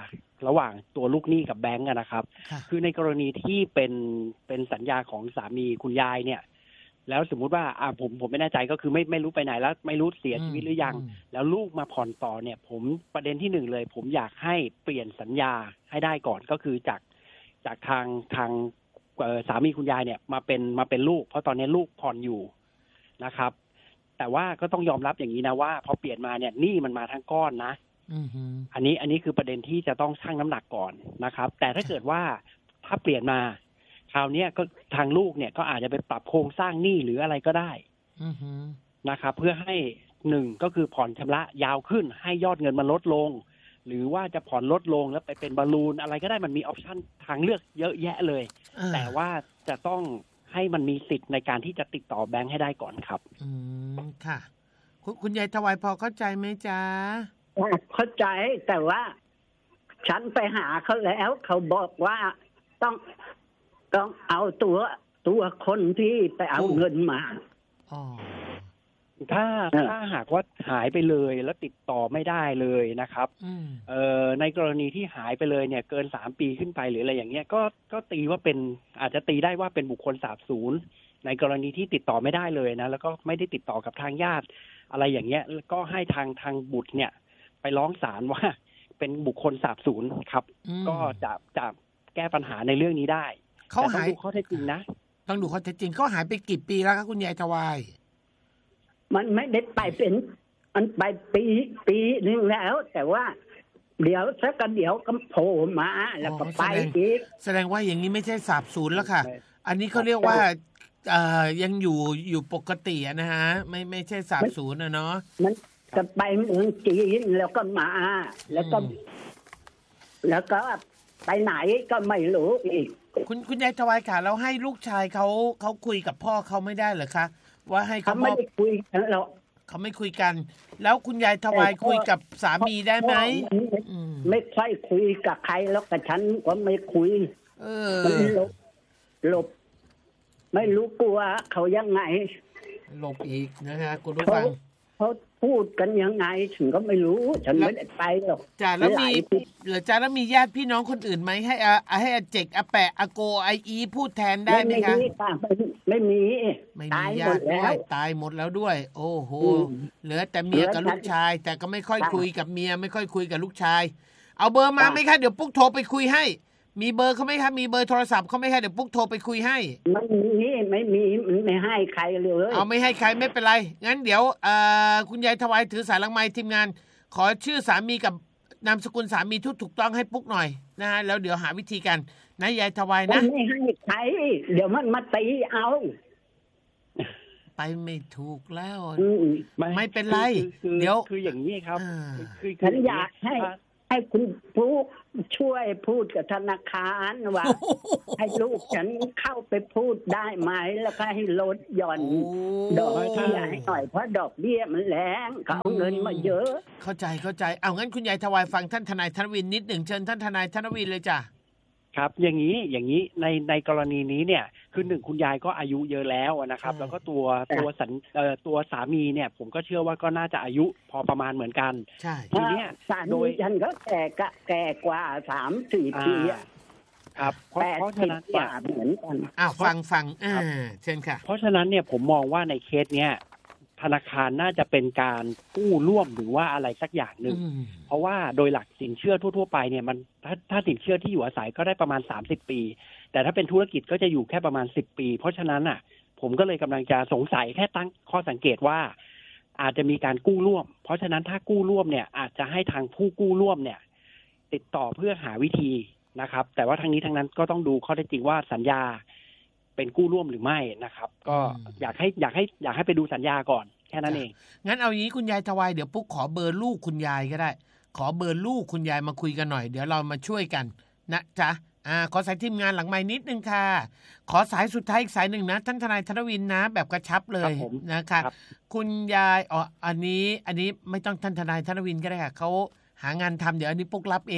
ระหว่างตัวลูกหนี้กับแบงก์นะครับ คือในกรณีที่เป็นเป็นสัญญาของสามีคุณยายเนี่ยแล้วสมมุติว่าอ่าผมผมไม่แน่ใจก็คือไม่ไม่รู้ไปไหนแล้วไม่รู้เสียชีวิตหรือยังแล้วลูกมาผ่อนต่อเนี่ยผมประเด็นที่หนึ่งเลยผมอยากให้เปลี่ยนสัญญาให้ได้ก่อนก็คือจากจากทางทางสามีคุณยายเนี่ยมาเป็นมาเป็นลูกเพราะตอนนี้ลูกผ่อนอยู่นะครับแต่ว่าก็ต้องยอมรับอย่างนี้นะว่าพอเปลี่ยนมาเนี่ยหนี้มันมาทั้งก้อนนะอันนี้อันนี้คือประเด็นที่จะต้องชั่งน้ำหนักก่อนนะครับแต่ถ้าเกิดว่าถ้าเปลี่ยนมาคราวนี้ก็ทางลูกเนี่ยก็อาจจะไปปรับโครงสร้างหนี้หรืออะไรก็ได้นะครับเพื่อให้หนึ่งก็คือผ่อนชำระยาวขึ้นให้ยอดเงินมันลดลงหรือว่าจะผ่อนลดลงแล้วไปเป็นบอลลูนอะไรก็ได้มันมีออปชั่นทางเลือกเยอะแยะเลยแต่ว่าจะต้องให้มันมีสิทธิ์ในการที่จะติดต่อแบงค์ให้ได้ก่อนครับอืมค่ะคุณคุณยายถวายพอเข้าใจไหมจ๊ะเข้าใจแต่ว่าฉันไปหาเขาแล้วเขาบอกว่าต้องต้องเอาตัวตัวคนที่ไปเอาเงินมาอ๋อถ้าถ้าหากว่าหายไปเลยแล้วติดต่อไม่ได้เลยนะครับเอ่อในกรณีที่หายไปเลยเนี่ยเกินสามปีขึ้นไปหรืออะไรอย่างเงี้ยก็ก็ตีว่าเป็นอาจจะตีได้ว่าเป็นบุคคลสาบสูญในกรณีที่ติดต่อไม่ได้เลยนะแล้วก็ไม่ได้ติดต่อกับทางญาติอะไรอย่างเงี้ยก็ให้ทางทางบุตรเนี่ยไปร้องศาลว่าเป็นบุคคลสาบสูญครับก็จะจะแก้ปัญหาในเรื่องนี้ได้เขาหายต้องดูข้อเท็จจริงนะต้องดูข้อเท็จจริงเขาหายไปกี่ปีแล้วครับคุณยายถวายมันไม่ได้ไปเป็นมันไปปีปีนึงแล้วแต่ว่าเดี๋ยวสักเดี๋ยวก็โผล่มาแล้วก็ไปอีกแสดงว่าอย่างนี้ไม่ใช่สาบสูญแล้วค่ะอันนี้เขาเรียกว่าเอ่อยังอยู่อยู่ปกตินะฮะไม่ไม่ใช่สาบสูญนะเนาะมันจะไปเมืองจีนแล้วก็มาแล้วก็แล้วก็ไปไหนก็ไม่รู้อีกคุณคุณยายถวายค่ะแล้วให้ลูกชายเขาเขาคุยกับพ่อเขาไม่ได้เหรอคะว่าให้เขาไม่ได้คุยกันหรอกเขาไม่คุยกันแล้วคุณยายถวายคุยกับสามีได้ไหมไม่ค่อยคุยกับใครแล้วกับฉันก็ไม่คุยเออหลบหลบไม่รู้กลัวเขายังไงหลบอีกนะฮะคุณผู้ฟังเขาพูดกันยังไงฉันก็ไม่รู้ฉันไม่ได้ไปหรอกจ้าแล้วมีเหลือจ้าแล้วมีญาติพี่น้องคนอื่นไหมให้อาให้อาเจกอาแปะอาโกไออีพูดแทนได้ไหมคะไม่มีไม่มีญาติด้วยตายหมดแล้วด้วยโอ้โหเหลือแต่เมียกับลูกชายแต่ก็ไม่ค่อยคุยกับเมียไม่ค่อยคุยกับลูกชายเอาเบอร์มาไหมคะเดี๋ยวปุ๊กโทรไปคุยให้มีเบอร์เขาไหมคะมีเบอร์โทรศัพท์เขาไหมคะเดี๋ยวปุ๊กโทรไปคุยให้ไม่มีไม่มีมันไม่ให้ใครเลยเอาไม่ให้ใครไม่เป็นไรงั้นเดี๋ยวเอ่อคุณยายถวายถือสายหลังไมค์ทีมงานขอชื่อสามีกับนามสกุลสามีทุกถูกต้องให้ปุ๊กหน่อยนะฮะแล้วเดี๋ยวหาวิธีกันนะยายถวายนะไม่ให้ใครเดี๋ยวมันมาตีเอาไปไม่ถูกแล้วไม่เป็นไรเดี๋ยวคืออย่างนี้ครับคือฉันอยากให้ให้คุณผู้ช่วยพูดกับธนาคารว่าให้ลูกฉันเข้าไปพูดได้ไหมแล้วก็ให้ลดหย่อนดอกเบี้ยให้หน่อยเพราะดอกเบี้ยมันแรงเขาเอาเงินมาเยอะเข้าใจเข้าใจเอางั้นคุณยายถวายฟังท่านทนายธนวินนิดหนึ่งเชิญท่านทนายธนวินเลยจ้ะครับอย่างนี้อย่างนี้ในในกรณีนี้เนี่ยคือหนึ่งคุณยายก็อายุเยอะแล้วนะครับแล้วก็ตัวตัวสันเอ่อตัวสามีเนี่ยผมก็เชื่อว่าก็น่าจะอายุพอประมาณเหมือนกันใช่ทีเนี้ยโดยฉันก็แก่กแก่กว่าสามสี่ปีอ่ะครับเพราะเพราะฉะนั้นเนี่ยเหมือนกันอ้าวฟังฟังอ่าเช่นค่ะเพราะฉะนั้นเนี่ยผมมองว่าในเคสเนี้ยธนาคารน่าจะเป็นการกู้ร่วมหรือว่าอะไรสักอย่างหนึ่งเพราะว่าโดยหลักสินเชื่อทั่วๆไปเนี่ยมันถ้าถ้าสินเชื่อที่อยู่อาศัยก็ได้ประมาณสามสิบปีแต่ถ้าเป็นธุรกิจก็จะอยู่แค่ประมาณสิบปีเพราะฉะนั้นอ่ะผมก็เลยกำลังจะสงสัยแค่ตั้งข้อสังเกตว่าอาจจะมีการกู้ร่วมเพราะฉะนั้นถ้ากู้ร่วมเนี่ยอาจจะให้ทางผู้กู้ร่วมเนี่ยติดต่อเพื่อหาวิธีนะครับแต่ว่าทั้งนี้ทั้งนั้นก็ต้องดูข้อเท็จจริงว่าสัญญาเป็นกู้ร่วมหรือไม่นะครับก็อยากให้อยากให้อยากให้ไปดูสัญญาก่อนแค่นั้นเองงั้นเอาอย่างนี้คุณยายถวายเดี๋ยวปุ๊กขอเบอร์ลูกคุณยายก็ได้ขอเบอร์ลูกคุณยายมาคุยกันหน่อยเดี๋ยวเรามาช่วยกันนะจ๊ะอ่าขอสายทีมงานหลังไมค์นิดนึงค่ะขอสายสุดท้ายอีกสายหนึ่งนะท่านทนายธนวินนะแบบกระชับเลยนะคะคุณยายอ๋ออันนี้อันนี้ไม่ต้องท่านทนายธนวินก็ได้ค่ะเขาหางานทำเดี๋ยวอันนี้ปุ๊กรับเอง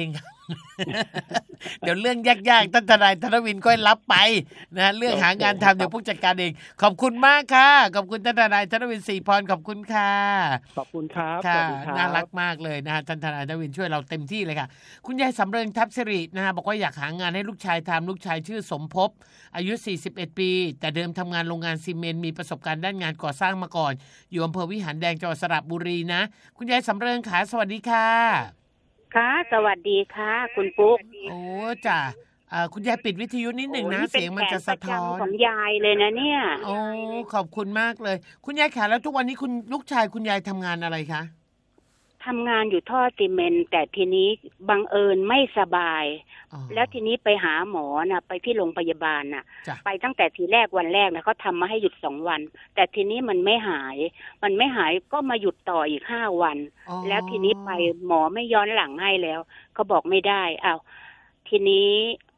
เดี๋ยวเรื่องยากๆท่านทนายธนวินค่อยรับไปนะเรื่องหางานทำเดี๋ยวผู้จัดการเองขอบคุณมากค่ะขอบคุณท่านทนายธนวินศรีพรขอบคุณค่ะขอบคุณครับค่ะน่ารักมากเลยนะท่านทนายธนวินช่วยเราเต็มที่เลยค่ะคุณยายสำเริงทัพสิรินะฮะบอกว่าอยากหางานให้ลูกชายทำลูกชายชื่อสมภพอายุสี่สิบเอ็ดปีแต่เดิมทำงานโรงงานซีเมนต์มีประสบการณ์ด้านงานก่อสร้างมาก่อนอยู่อำเภอวิหารแดงจังหวัดสระบุรีนะคุณยายสำเริงขาสวัสดีค่ะค่ะสวัสดีค่ะคุณปุ๊กโอ้จ้ะคุณยายปิดวิทยุนิดหนึ่งนะเสียงมันจะสะท้อนของยายเลยนะเนี่ยโอ้ขอบคุณมากเลยคุณยายขาแล้วทุกวันนี้คุณลูกชายคุณยายทำงานอะไรคะทำงานอยู่ท่อซีเมนต์แต่ทีนี้บังเอิญไม่สบายแล้วทีนี้ไปหาหมอนะไปที่โรงพยาบาลนะไปตั้งแต่ทีแรกวันแรกนะเขาทำมาให้หยุดสองวันแต่ทีนี้มันไม่หายมันไม่หายก็มาหยุดต่ออีกห้าวันแล้วทีนี้ไปหมอไม่ย้อนหลังให้แล้วเขาบอกไม่ได้อ้าวทีนี้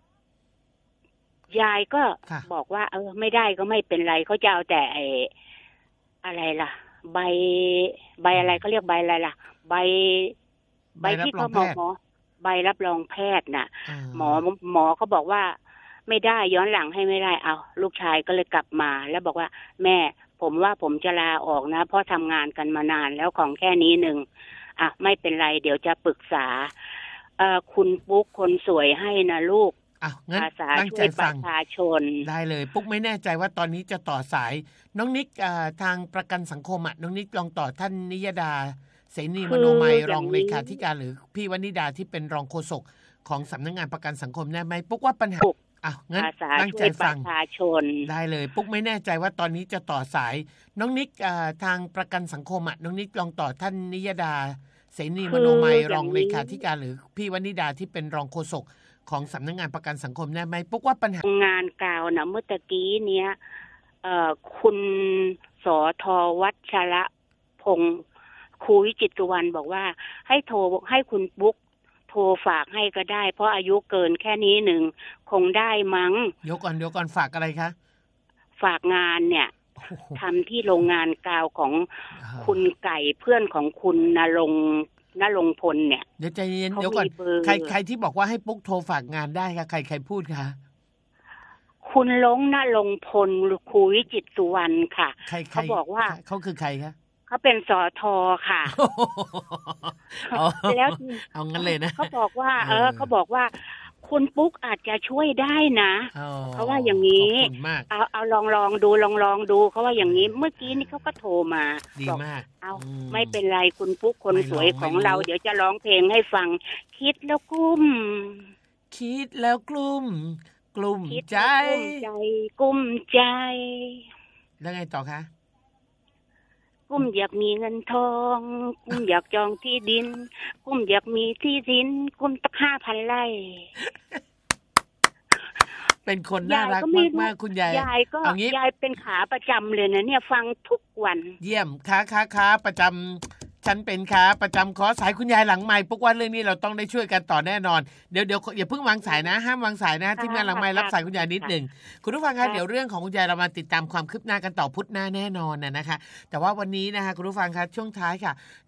ยายก็บอกว่าเออไม่ได้ก็ไม่เป็นไรเขาจะเอาแต่ไอ้อะไรล่ะใบใบอะไรเขาเรียกใบอะไรล่ะใบใบที่เขาบอกหมอใบรับรองแพทย์น่ะหมอหมอเขาบอกว่าไม่ได้ย้อนหลังให้ไม่ได้เอาลูกชายก็เลยกลับมาแล้วบอกว่าแม่ผมว่าผมจะลาออกนะเพราะทำงานกันมานานแล้วของแค่นี้หนึ่งอ่ะไม่เป็นไรเดี๋ยวจะปรึกษาเอ่อคุณปุ๊กคนสวยให้นะลูกอ่ะงั้นตั้งใจฟังประชาชนได้เลยปุ๊กไม่แน่ใจว่าตอนนี้จะต่อสายน้องนิกทางประกันสังคมอ่ะน้องนิกลองต่อท่านนิยดาเสนีมโนมัยรองเลขาธิการหรือพี่วนิดาที่เป็นรองโฆษกของสำนักงานประกันสังคมได้ไหมปุ๊กว่าปัญหาอ้าวงั้นตั้งใจฟังประชาชนได้เลยปุ๊กไม่แน่ใจว่าตอนนี้จะต่อสายน้องนิกทางประกันสังคมอ่ะน้องนิกลองต่อท่านนิยดาเสนีมโนมัยรองเลขาธิการหรือพี่วนิดาที่เป็นรองโฆษกของสำนักงานประกันสังคมได้ไหมปุ๊กว่าปัญหางานกล่าวนะเมื่อตะกี้เนี้ยเอ่อคุณสทวัชระพงศ์ครูวิจิตรวรรณบอกว่าให้โทรให้คุณปุ๊กโทรฝากให้ก็ได้เพราะอายุเกินแค่นี้หนึ่งคงได้มั้งเดี๋ยวก่อนเดี๋ยวก่อนฝากอะไรคะฝากงานเนี่ยทำที่โรงงานกาวของคุณไก่เพื่อนของคุณณรงค์ณรงค์พลเนี่ยเดี๋ยวใจเย็นเดี๋ยวก่อนใครใครที่บอกว่าให้ปุ๊กโทรฝากงานได้คะใครใครพูดคะคุณลงณรงค์พลหรือครูวิจิตรสุวรรณค่ะเขาบอกว่าเขาคือใครคะเขาเป็นสทค่ะแล้วเอางั้นเลยนะเขาบอกว่าเออเขาบอกว่าคุณปุ๊กอาจจะช่วยได้นะเขาว่าอย่างนี้เอาเอาลองลองดูลองลองดูเขาว่าอย่างนี้เมื่อกี้นี่เขาก็โทรมาบอกเอาไม่เป็นไรคุณปุ๊กคนสวยของเราเดี๋ยวจะร้องเพลงให้ฟังคิดแล้วกุ้มคิดแล้วกลุ้มกลุ้มใจกุ้มใจแล้วไงต่อคะกุ้มอยากมีเงินทองกุ้มอยากจองที่ดินกุ้มอยากมีที่ดินกุ้มตั้งห้าพันไร่เป็นคนน่ารักมากๆคุณยายยายก็ยายเป็นขาประจำเลยนะเนี่ยฟังทุกวันเยี่ยมขาขาขาประจำฉันเป็นขาประจำขอสายคุณยายหลังไมค์ปุ๊กว่าเรื่องนี้เราต้องได้ช่วยกันต่อแน่นอนเดี๋ยวเดี๋ยวอย่าเพิ่งวางสายนะห้ามวางสายนะทีมงานหลังไมค์รับสายคุณยายนิดหนึ่งคุณผู้ฟังคะเดี๋ยวเรื่องของคุณยายเรามาติดตามความคืบหน้ากันต่อพุธหน้าแน่นอนนะนะคะแต่ว่าวันนี้นะคะคุณผู้ฟังคะช่วงท้ายค่ะ